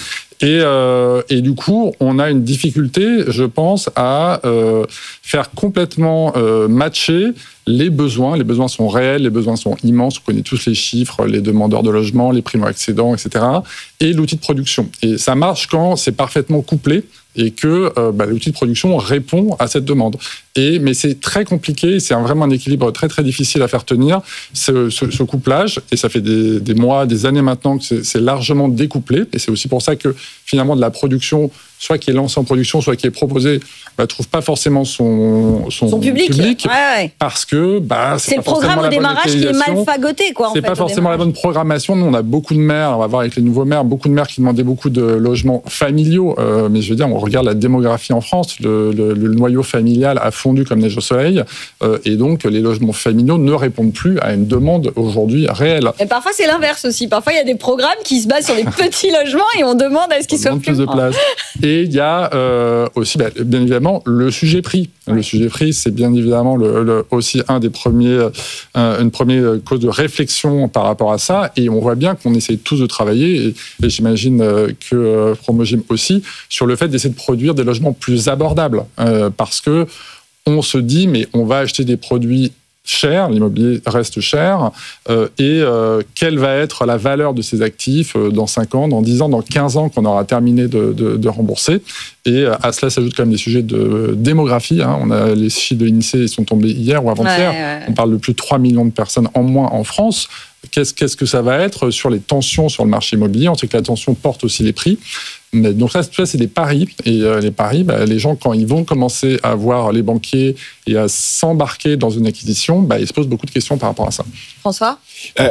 Et du coup, on a une difficulté, je pense, à faire complètement matcher les besoins. Les besoins sont réels, les besoins sont immenses. On connaît tous les chiffres, les demandeurs de logement, les primo-accédants, etc. Et l'outil de production. Et ça marche quand c'est parfaitement couplé et que l'outil de production répond à cette demande. Mais c'est très compliqué, c'est vraiment un équilibre très très difficile à faire tenir, ce couplage, et ça fait des mois, des années maintenant que c'est largement découplé, et c'est aussi pour ça que finalement de la production, soit qui est lancée en production, soit qui est proposée, trouve pas forcément son public. Ouais. Parce que c'est le programme au démarrage qui est mal fagoté, quoi. C'est pas forcément la bonne programmation. Nous, on a beaucoup de maires, on va voir avec les nouveaux maires, beaucoup de maires qui demandaient beaucoup de logements familiaux. Mais je veux dire, on regarde la démographie en France, le noyau familial a fondu comme neige au soleil, et donc les logements familiaux ne répondent plus à une demande aujourd'hui réelle. Et parfois c'est l'inverse aussi. Parfois il y a des programmes qui se basent sur les petits logements et on demande à ce qu'ils soient plus de place. Et il y a aussi, bien évidemment, le sujet prix. Ouais. Le sujet prix, c'est bien évidemment aussi une première cause de réflexion par rapport à ça. Et on voit bien qu'on essaie tous de travailler, et j'imagine que Promogym aussi, sur le fait d'essayer de produire des logements plus abordables. Parce que on se dit, mais on va acheter des produits cher, l'immobilier reste cher, quelle va être la valeur de ces actifs dans 5 ans, dans 10 ans, dans 15 ans qu'on aura terminé de rembourser. Et à cela s'ajoutent quand même des sujets de démographie. On a les chiffres de l'INSEE, ils sont tombés hier ou avant-hier. Ouais. On parle de plus de 3 millions de personnes en moins en France. Qu'est-ce que ça va être sur les tensions sur le marché immobilier? On sait que la tension porte aussi les prix. Mais donc ça, c'est des paris. Et les paris, les gens, quand ils vont commencer à voir les banquiers et à s'embarquer dans une acquisition, ils se posent beaucoup de questions par rapport à ça. François ?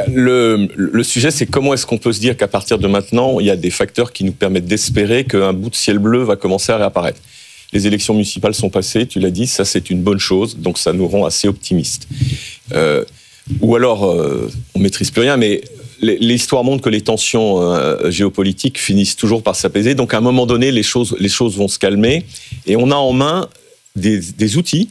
Le sujet, c'est comment est-ce qu'on peut se dire qu'à partir de maintenant, il y a des facteurs qui nous permettent d'espérer qu'un bout de ciel bleu va commencer à réapparaître. Les élections municipales sont passées, tu l'as dit, ça c'est une bonne chose, donc ça nous rend assez optimistes. Ou alors, on maîtrise plus rien, mais l'histoire montre que les tensions géopolitiques finissent toujours par s'apaiser. Donc, à un moment donné, les choses vont se calmer. Et on a en main des outils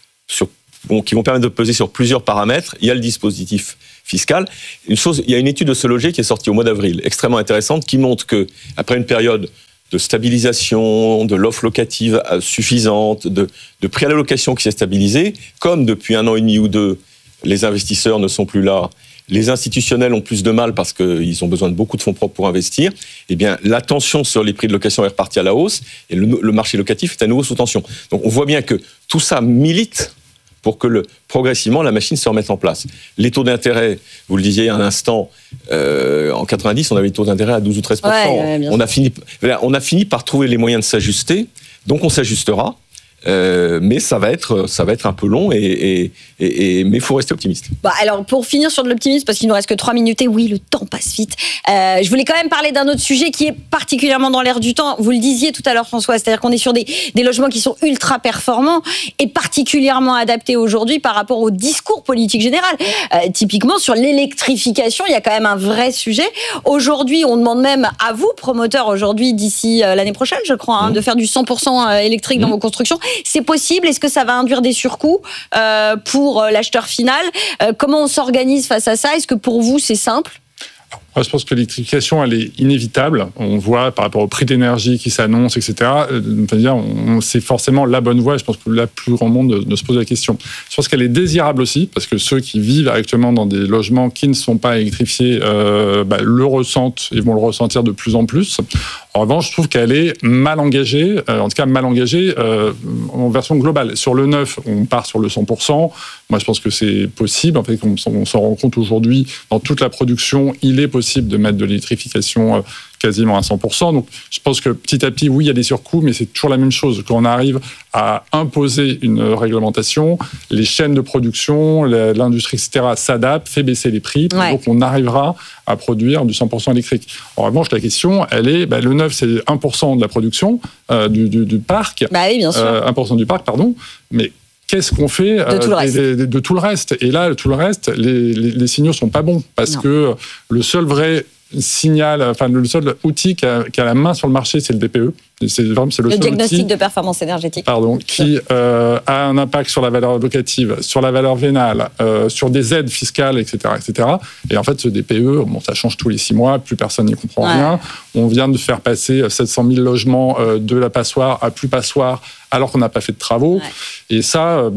qui vont permettre de peser sur plusieurs paramètres. Il y a le dispositif fiscal. Il y a une étude de Se Loger qui est sortie au mois d'avril, extrêmement intéressante, qui montre que après une période de stabilisation, de l'offre locative suffisante, de prix à la location qui s'est stabilisé, comme depuis 1 an et demi ou 2, les investisseurs ne sont plus là, les institutionnels ont plus de mal parce qu'ils ont besoin de beaucoup de fonds propres pour investir, eh bien, la tension sur les prix de location est repartie à la hausse et le marché locatif est à nouveau sous tension. Donc, on voit bien que tout ça milite pour que progressivement la machine se remette en place. Les taux d'intérêt, vous le disiez un instant, en 90, on avait des taux d'intérêt à 12 ou 13%. Ouais, on a fini par trouver les moyens de s'ajuster, donc on s'ajustera. Mais ça va être un peu long, mais il faut rester optimiste. Alors, pour finir sur de l'optimisme, parce qu'il nous reste que 3 minutes, et oui, le temps passe vite, je voulais quand même parler d'un autre sujet qui est particulièrement dans l'air du temps. Vous le disiez tout à l'heure, François, c'est-à-dire qu'on est sur des logements qui sont ultra performants et particulièrement adaptés aujourd'hui par rapport au discours politique général. Typiquement, sur l'électrification, il y a quand même un vrai sujet. Aujourd'hui, on demande même à vous, promoteurs, aujourd'hui, d'ici l'année prochaine, je crois, de faire du 100% électrique dans vos constructions. C'est possible? Est-ce que ça va induire des surcoûts pour l'acheteur final? Comment on s'organise face à ça? Est-ce que pour vous, c'est simple? Je pense que l'électrification, elle est inévitable. On voit par rapport au prix d'énergie qui s'annonce, etc. C'est forcément la bonne voie. Je pense que la plus grand monde ne se pose la question. Je pense qu'elle est désirable aussi, parce que ceux qui vivent actuellement dans des logements qui ne sont pas électrifiés le ressentent et vont le ressentir de plus en plus. En revanche, je trouve qu'elle est mal engagée, en tout cas mal engagée en version globale. Sur le neuf, on part sur le 100%. Moi, je pense que c'est possible. En fait, on s'en rend compte aujourd'hui, dans toute la production, il est possible de mettre de l'électrification quasiment à 100%. Donc, je pense que petit à petit, oui, il y a des surcoûts, mais c'est toujours la même chose. Quand on arrive à imposer une réglementation, les chaînes de production, l'industrie, etc., s'adaptent, fait baisser les prix. Ouais. Donc, on arrivera à produire du 100% électrique. En revanche, la question, elle est, le neuf, c'est 1% de la production du parc. Oui, bien sûr. 1% du parc, pardon. Mais qu'est-ce qu'on fait de tout le reste? Et là, tout le reste, les signaux sont pas bons, parce que le seul vrai signal, le seul outil qui a la main sur le marché, c'est le DPE. C'est le diagnostic outil, de performance énergétique. Qui a un impact sur la valeur locative, sur la valeur vénale, sur des aides fiscales, etc., etc. Et en fait, ce DPE, ça change tous les 6 mois, plus personne n'y comprend rien. On vient de faire passer 700 000 logements de la passoire à plus passoire, alors qu'on n'a pas fait de travaux. Ouais. Et ça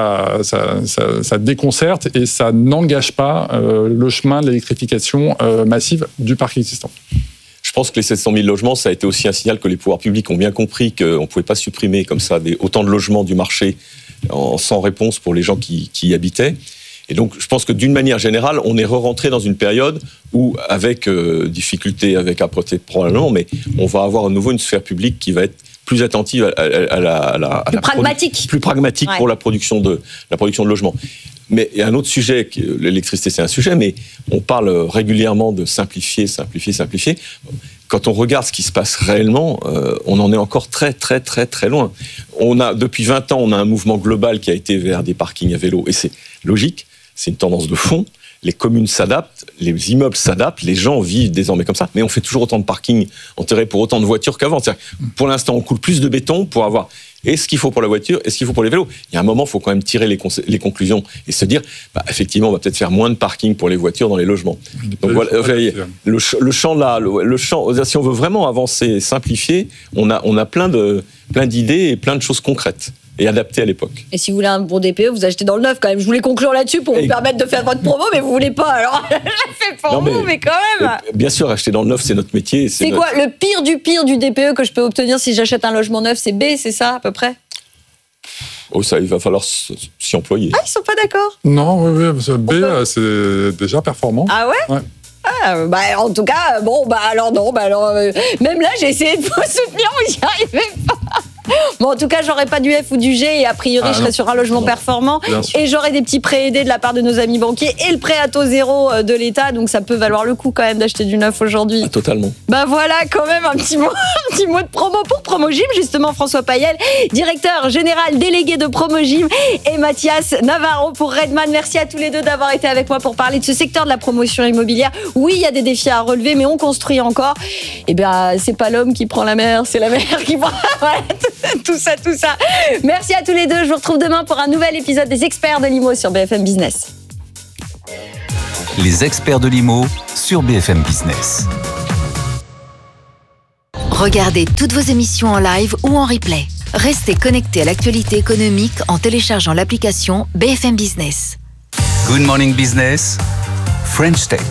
déconcerte et ça n'engage pas le chemin de l'électrification massive du parc existant. Je pense que les 700 000 logements, ça a été aussi un signal que les pouvoirs publics ont bien compris qu'on ne pouvait pas supprimer comme ça autant de logements du marché sans réponse pour les gens qui y habitaient. Et donc, je pense que d'une manière générale, on est re-rentré dans une période où, avec difficulté, avec âpreté probablement, mais on va avoir à nouveau une sphère publique qui va être plus attentive plus pragmatique pour la production de logements. Mais il y a un autre sujet, l'électricité c'est un sujet, mais on parle régulièrement de simplifier. Quand on regarde ce qui se passe réellement, on en est encore très très très très loin. Depuis 20 ans, on a un mouvement global qui a été vers des parkings à vélo, et c'est logique, c'est une tendance de fond. Les communes s'adaptent, les immeubles s'adaptent, les gens vivent désormais comme ça, mais on fait toujours autant de parkings enterrés pour autant de voitures qu'avant. Pour l'instant, on coule plus de béton pour avoir ce qu'il faut pour la voiture et ce qu'il faut pour les vélos. Il y a un moment, il faut quand même tirer les conclusions et se dire, effectivement, on va peut-être faire moins de parkings pour les voitures dans les logements. Donc voilà, le champ, si on veut vraiment avancer, simplifier, on a plein d'idées et plein de choses concrètes et adapté à l'époque. Et si vous voulez un bon DPE, vous achetez dans le neuf quand même. Je voulais conclure là-dessus pour vous permettre de faire votre promo, mais vous voulez pas. Alors, je fais pour vous, mais quand même. Bien sûr, acheter dans le neuf, c'est notre métier. C'est quoi le pire du DPE que je peux obtenir si j'achète un logement neuf? C'est B, c'est ça à peu près? Ça, il va falloir s'y employer. Ah, ils sont pas d'accord? Non, B, c'est déjà performant. Ah ouais? En tout cas, même là, j'ai essayé de vous soutenir, vous n'y arrivez pas. Bon, en tout cas, j'aurais pas du F ou du G et a priori, je serais sur un logement performant et j'aurais des petits prêts aidés de la part de nos amis banquiers et le prêt à taux zéro de l'État. Donc, ça peut valoir le coup quand même d'acheter du neuf aujourd'hui. Ah, totalement. Voilà, quand même, un petit mot de promo pour Promogym, justement, François Payel, directeur général délégué de Promogym, et Mathias Navarro pour Redman. Merci à tous les deux d'avoir été avec moi pour parler de ce secteur de la promotion immobilière. Oui, il y a des défis à relever, mais on construit encore. C'est pas l'homme qui prend la mer, c'est la mer qui prend. Voilà, tout ça. Merci à tous les deux. Je vous retrouve demain pour un nouvel épisode des Experts de l'IMO sur BFM Business. Les Experts de l'IMO sur BFM Business. Regardez toutes vos émissions en live ou en replay. Restez connectés à l'actualité économique en téléchargeant l'application BFM Business. Good Morning Business, French Tech.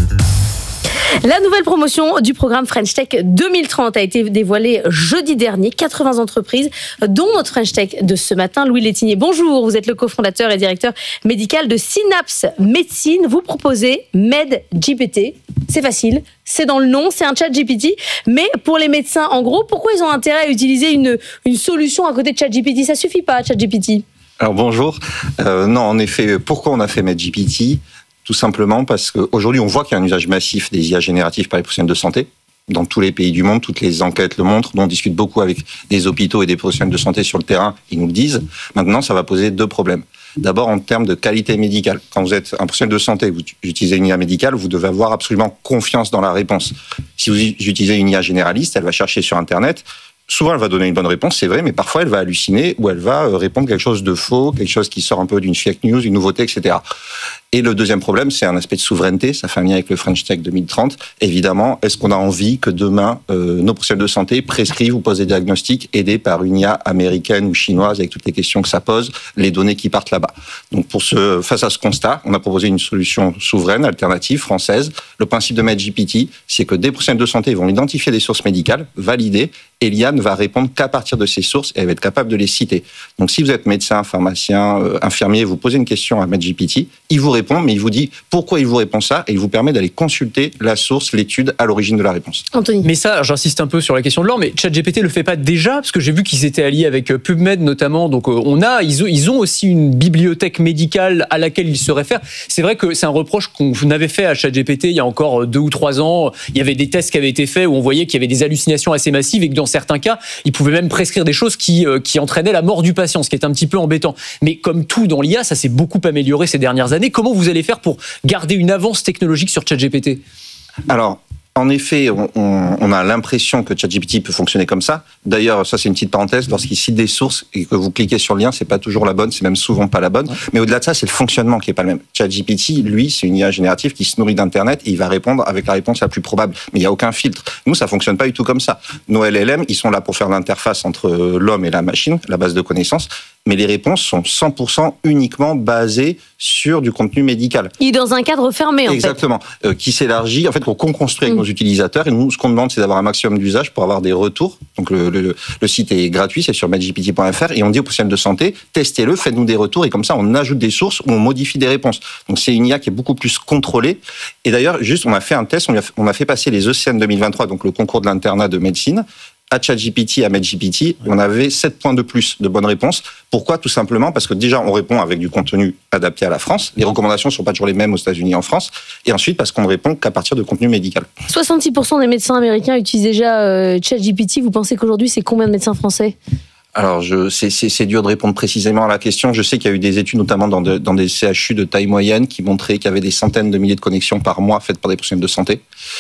La nouvelle promotion du programme French Tech 2030 a été dévoilée jeudi dernier. 80 entreprises, dont notre French Tech de ce matin. Louis Létinier, bonjour. Vous êtes le cofondateur et directeur médical de Synapse Médecine. Vous proposez MedGPT. C'est facile, c'est dans le nom, c'est un chat GPT. Mais pour les médecins, en gros, pourquoi ils ont intérêt à utiliser une solution à côté de chat GPT? Ça suffit pas, chat GPT? Alors bonjour. Non, en effet, pourquoi on a fait MedGPT? Tout simplement parce qu'aujourd'hui, on voit qu'il y a un usage massif des IA génératives par les professionnels de santé. Dans tous les pays du monde, toutes les enquêtes le montrent. Nous, on discute beaucoup avec des hôpitaux et des professionnels de santé sur le terrain. Ils nous le disent. Maintenant, ça va poser deux problèmes. D'abord, en termes de qualité médicale. Quand vous êtes un professionnel de santé, vous utilisez une IA médicale, vous devez avoir absolument confiance dans la réponse. Si vous utilisez une IA généraliste, elle va chercher sur Internet. Souvent, elle va donner une bonne réponse, c'est vrai, mais parfois, elle va halluciner ou elle va répondre quelque chose de faux, quelque chose qui sort un peu d'une fake news, une nouveauté, etc. Et le deuxième problème, c'est un aspect de souveraineté. Ça fait un lien avec le French Tech 2030. Évidemment, est-ce qu'on a envie que demain, nos professionnels de santé prescrivent ou posent des diagnostics aidés par une IA américaine ou chinoise avec toutes les questions que ça pose, les données qui partent là-bas. Donc, face à ce constat, on a proposé une solution souveraine, alternative, française. Le principe de MedGPT, c'est que des professionnels de santé vont identifier des sources médicales, valider, et l'IA ne va répondre qu'à partir de ces sources et elle va être capable de les citer. Donc, si vous êtes médecin, pharmacien, infirmier, vous posez une question à MedGPT, il vous répond, mais il vous dit pourquoi il vous répond ça et il vous permet d'aller consulter la source, l'étude à l'origine de la réponse. Anthony. Mais ça, j'insiste un peu sur la question de l'or, mais ChatGPT le fait pas déjà, parce que j'ai vu qu'ils étaient alliés avec PubMed notamment, donc ils ont aussi une bibliothèque médicale à laquelle ils se réfèrent. C'est vrai que c'est un reproche qu'on avait fait à ChatGPT il y a encore 2 ou 3 ans. Il y avait des tests qui avaient été faits où on voyait qu'il y avait des hallucinations assez massives et que dans certains cas, il pouvait même prescrire des choses qui entraînaient la mort du patient, ce qui est un petit peu embêtant. Mais comme tout dans l'IA, ça s'est beaucoup amélioré ces dernières années. Comment vous allez faire pour garder une avance technologique sur ChatGPT ? Alors, en effet, on a l'impression que ChatGPT peut fonctionner comme ça. D'ailleurs, ça c'est une petite parenthèse, lorsqu'il cite des sources et que vous cliquez sur le lien, c'est pas toujours la bonne, c'est même souvent pas la bonne. Mais au-delà de ça, c'est le fonctionnement qui est pas le même. ChatGPT, lui, c'est une IA générative qui se nourrit d'Internet et il va répondre avec la réponse la plus probable. Mais il y a aucun filtre. Nous, ça fonctionne pas du tout comme ça. Nos LLM, ils sont là pour faire l'interface entre l'homme et la machine, la base de connaissances. Mais les réponses sont 100% uniquement basées sur du contenu médical. Il est dans un cadre fermé, en fait. Exactement. Qui s'élargit, en fait, qu'on construit avec nos utilisateurs. Et nous, ce qu'on demande, c'est d'avoir un maximum d'usage pour avoir des retours. Donc, le site est gratuit, c'est sur medgpt.fr. Et on dit aux professionnels de santé, testez-le, faites-nous des retours. Et comme ça, on ajoute des sources ou on modifie des réponses. Donc, c'est une IA qui est beaucoup plus contrôlée. Et d'ailleurs, on a fait un test, on a fait passer les ECN 2023, donc le concours de l'internat de médecine, à ChatGPT, à MedGPT, on avait 7 points de plus de bonnes réponses. Pourquoi ? Tout simplement parce que déjà, on répond avec du contenu adapté à la France. Les recommandations ne sont pas toujours les mêmes aux États-Unis et en France. Et ensuite, parce qu'on ne répond qu'à partir de contenu médical. 66% des médecins américains utilisent déjà ChatGPT. Vous pensez qu'aujourd'hui, c'est combien de médecins français ? Alors, c'est dur de répondre précisément à la question. Je sais qu'il y a eu des études, notamment dans des CHU de taille moyenne, qui montraient qu'il y avait des centaines de milliers de connexions par mois faites par des professionnels de santé.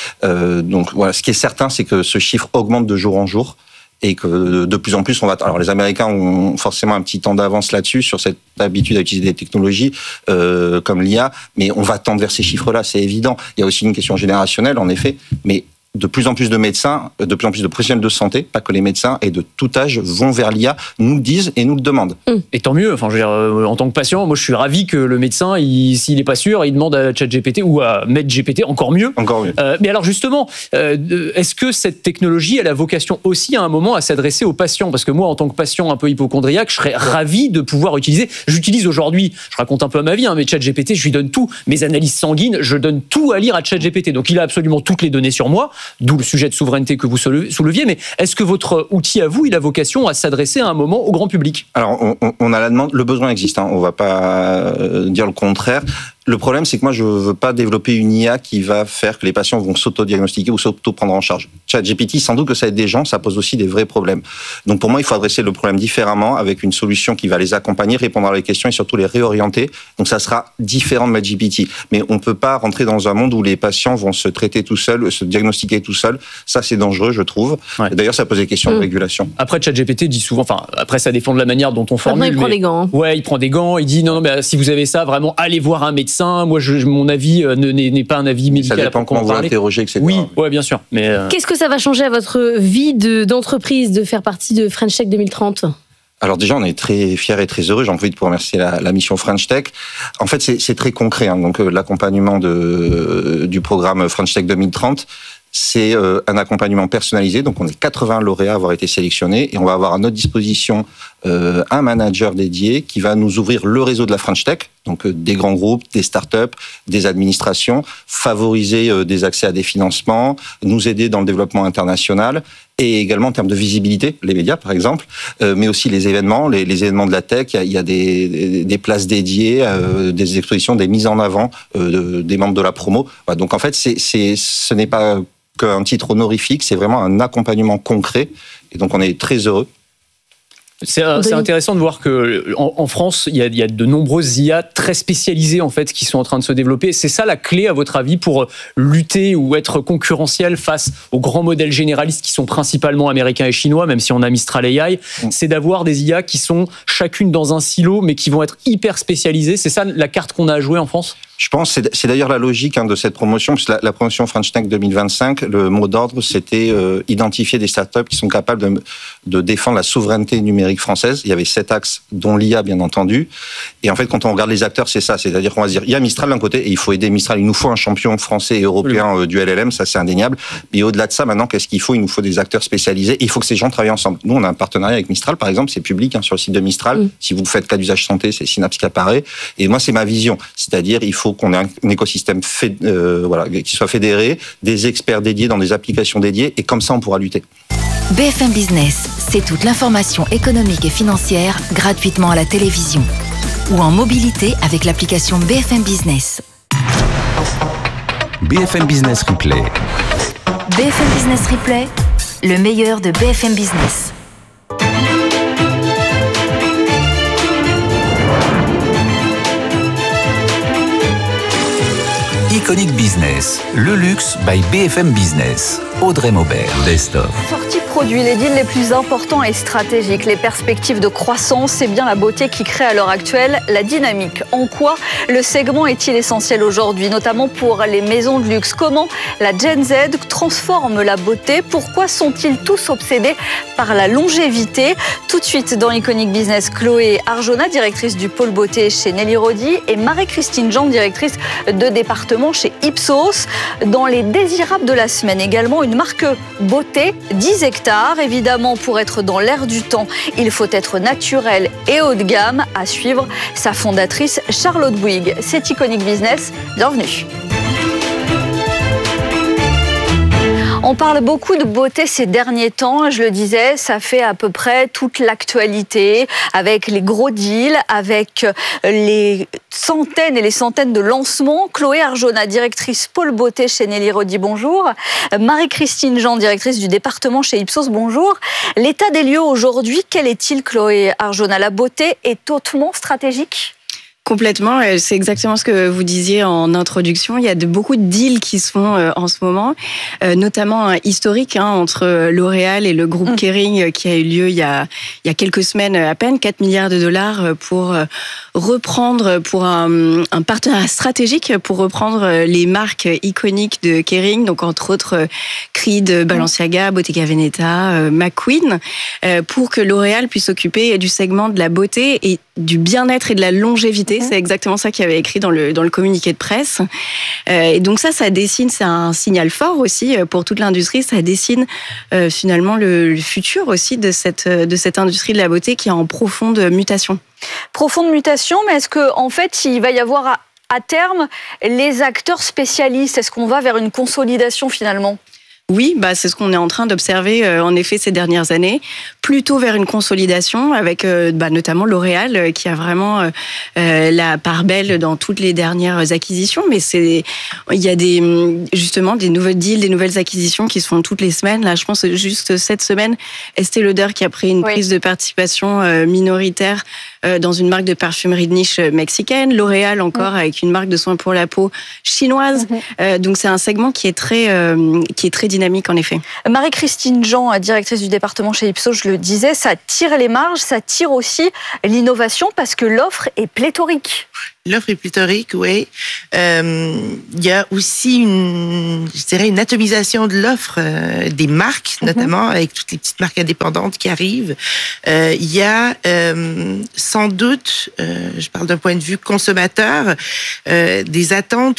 Donc, voilà. Ce qui est certain, c'est que ce chiffre augmente de jour en jour et que de plus en plus, alors, les Américains ont forcément un petit temps d'avance là-dessus, sur cette habitude à utiliser des technologies comme l'IA, mais on va tendre vers ces chiffres-là, c'est évident. Il y a aussi une question générationnelle, en effet, mais de plus en plus de médecins, de plus en plus de professionnels de santé, pas que les médecins, et de tout âge vont vers l'IA, nous le disent et nous le demandent. Et tant mieux. Enfin, je veux dire, en tant que patient, moi, je suis ravi que le médecin, s'il n'est pas sûr, il demande à ChatGPT ou à MedGPT, encore mieux. Encore mieux. Mais alors justement, est-ce que cette technologie, elle a vocation aussi à un moment à s'adresser aux patients? Parce que moi, en tant que patient un peu hypocondriaque, je serais ravi de pouvoir utiliser. J'utilise aujourd'hui, je raconte un peu ma vie, mais ChatGPT, je lui donne tout. Mes analyses sanguines, je donne tout à lire à ChatGPT. Donc il a absolument toutes les données sur moi. D'où le sujet de souveraineté que vous souleviez, mais est-ce que votre outil à vous, il a vocation à s'adresser à un moment au grand public? Alors, on a la demande, le besoin existe, on va pas dire le contraire. Le problème, c'est que moi, je veux pas développer une IA qui va faire que les patients vont s'auto-diagnostiquer ou s'auto-prendre en charge. ChatGPT, sans doute que ça aide des gens, ça pose aussi des vrais problèmes. Donc pour moi, il faut adresser le problème différemment, avec une solution qui va les accompagner, répondre à leurs questions et surtout les réorienter. Donc ça sera différent de MedGPT. Mais on peut pas rentrer dans un monde où les patients vont se traiter tout seuls, se diagnostiquer tout seuls. Ça, c'est dangereux, je trouve. Ouais. D'ailleurs, ça pose des questions de régulation. Après, ChatGPT dit souvent, après ça dépend de la manière dont on formule. Il prend des gants. Ouais, il prend des gants, il dit non, si vous avez ça, vraiment, allez voir un médecin. Moi, mon avis n'est pas un avis médical. Ça dépend comment vous l'interrogez, etc. Oui, ouais, bien sûr. Mais qu'est-ce que ça va changer à votre vie d'entreprise de faire partie de French Tech 2030 ? Alors déjà, on est très fiers et très heureux. J'ai envie de remercier la mission French Tech. En fait, c'est très concret. Donc l'accompagnement du programme French Tech 2030, c'est un accompagnement personnalisé. Donc on est 80 lauréats à avoir été sélectionnés et on va avoir à notre disposition un manager dédié qui va nous ouvrir le réseau de la French Tech, donc des grands groupes, des startups, des administrations, favoriser des accès à des financements, nous aider dans le développement international et également en termes de visibilité, les médias par exemple, mais aussi les événements, les événements de la tech. Il y a des places dédiées, des expositions, des mises en avant des membres de la promo. Voilà, donc en fait, ce n'est pas qu'un titre honorifique, c'est vraiment un accompagnement concret et donc on est très heureux. C'est intéressant de voir que en France, il y a de nombreuses IA très spécialisées en fait qui sont en train de se développer. C'est ça la clé à votre avis pour lutter ou être concurrentiel face aux grands modèles généralistes qui sont principalement américains et chinois, même si on a Mistral AI, c'est d'avoir des IA qui sont chacune dans un silo mais qui vont être hyper spécialisées. C'est ça la carte qu'on a à jouer en France ? Je pense, c'est d'ailleurs la logique de cette promotion, parce que la promotion French Tech 2025, le mot d'ordre, c'était identifier des startups qui sont capables de défendre la souveraineté numérique française. Il y avait 7 axes, dont l'IA, bien entendu. Et en fait, quand on regarde les acteurs, c'est ça. C'est-à-dire qu'on va se dire, il y a Mistral d'un côté, et il faut aider Mistral. Il nous faut un champion français et européen du LLM, ça c'est indéniable. Mais au-delà de ça, maintenant, qu'est-ce qu'il faut ? Il nous faut des acteurs spécialisés, et il faut que ces gens travaillent ensemble. Nous, on a un partenariat avec Mistral, par exemple, c'est public sur le site de Mistral. Si vous faites cas d'usage santé, c'est Synapse qui apparaît. Et moi, c'est ma vision. C'est-à-dire, il faut qu'on ait un écosystème qui soit fédéré, des experts dédiés dans des applications dédiées, et comme ça, on pourra lutter. BFM Business, c'est toute l'information économique et financière gratuitement à la télévision ou en mobilité avec l'application BFM Business. BFM Business Replay. BFM Business Replay, le meilleur de BFM Business. Iconic Business, le luxe by BFM Business. Audrey Maubert, Best of. Sortie produits, les deals les plus importants et stratégiques, les perspectives de croissance, c'est bien la beauté qui crée à l'heure actuelle la dynamique. En quoi le segment est-il essentiel aujourd'hui, notamment pour les maisons de luxe ? Comment la Gen Z transforme la beauté ? Pourquoi sont-ils tous obsédés par la longévité ? Tout de suite dans Iconic Business, Chloé Arjona, directrice du pôle beauté chez Nelly Rodi, et Marie-Christine Jean, directrice de département chez Ipsos. Dans les désirables de la semaine également, une marque beauté, 10 hectares. Évidemment, pour être dans l'air du temps, il faut être naturel et haut de gamme. À suivre, sa fondatrice Charlotte Bouygues. C'est Iconic Business, bienvenue. On parle beaucoup de beauté ces derniers temps, je le disais, ça fait à peu près toute l'actualité, avec les gros deals, avec les centaines et les centaines de lancements. Chloé Arjona, directrice pôle beauté chez Nelly Rodi, bonjour. Marie-Christine Jean, directrice du département chez Ipsos, bonjour. L'état des lieux aujourd'hui, quel est-il, Chloé Arjona ? La beauté est hautement stratégique ? Complètement, c'est exactement ce que vous disiez en introduction. Il y a beaucoup de deals qui se font en ce moment, notamment historique entre L'Oréal et le groupe Kering qui a eu lieu il y a quelques semaines à peine, 4 milliards de dollars pour reprendre, pour un partenariat stratégique pour reprendre les marques iconiques de Kering, donc entre autres Creed, Balenciaga, Bottega Veneta, McQueen, pour que L'Oréal puisse s'occuper du segment de la beauté et du bien-être et de la longévité. C'est exactement ça qu'il y avait écrit dans le communiqué de presse. Et donc ça dessine, c'est un signal fort aussi pour toute l'industrie. Ça dessine finalement le futur aussi de cette industrie de la beauté qui est en profonde mutation. Profonde mutation, mais est-ce qu'en fait, il va y avoir à terme les acteurs spécialistes? Est-ce qu'on va vers une consolidation finalement ? Oui, c'est ce qu'on est en train d'observer en effet ces dernières années, plutôt vers une consolidation avec notamment L'Oréal qui a vraiment la part belle dans toutes les dernières acquisitions. Mais il y a justement des nouveaux deals, des nouvelles acquisitions qui se font toutes les semaines. Là, je pense juste cette semaine, Estée Lauder qui a pris une prise de participation minoritaire dans une marque de parfumerie de niche mexicaine, L'Oréal encore avec une marque de soins pour la peau chinoise. Donc c'est un segment qui est très dynamique en effet. Marie-Christine Jean, directrice du département chez Ipsos, je le disais, ça tire les marges, ça tire aussi l'innovation parce que l'offre est pléthorique. L'offre est pléthorique, oui. Il y a aussi une atomisation de l'offre des marques, notamment avec toutes les petites marques indépendantes qui arrivent. Il y a sans doute, je parle d'un point de vue consommateur, des attentes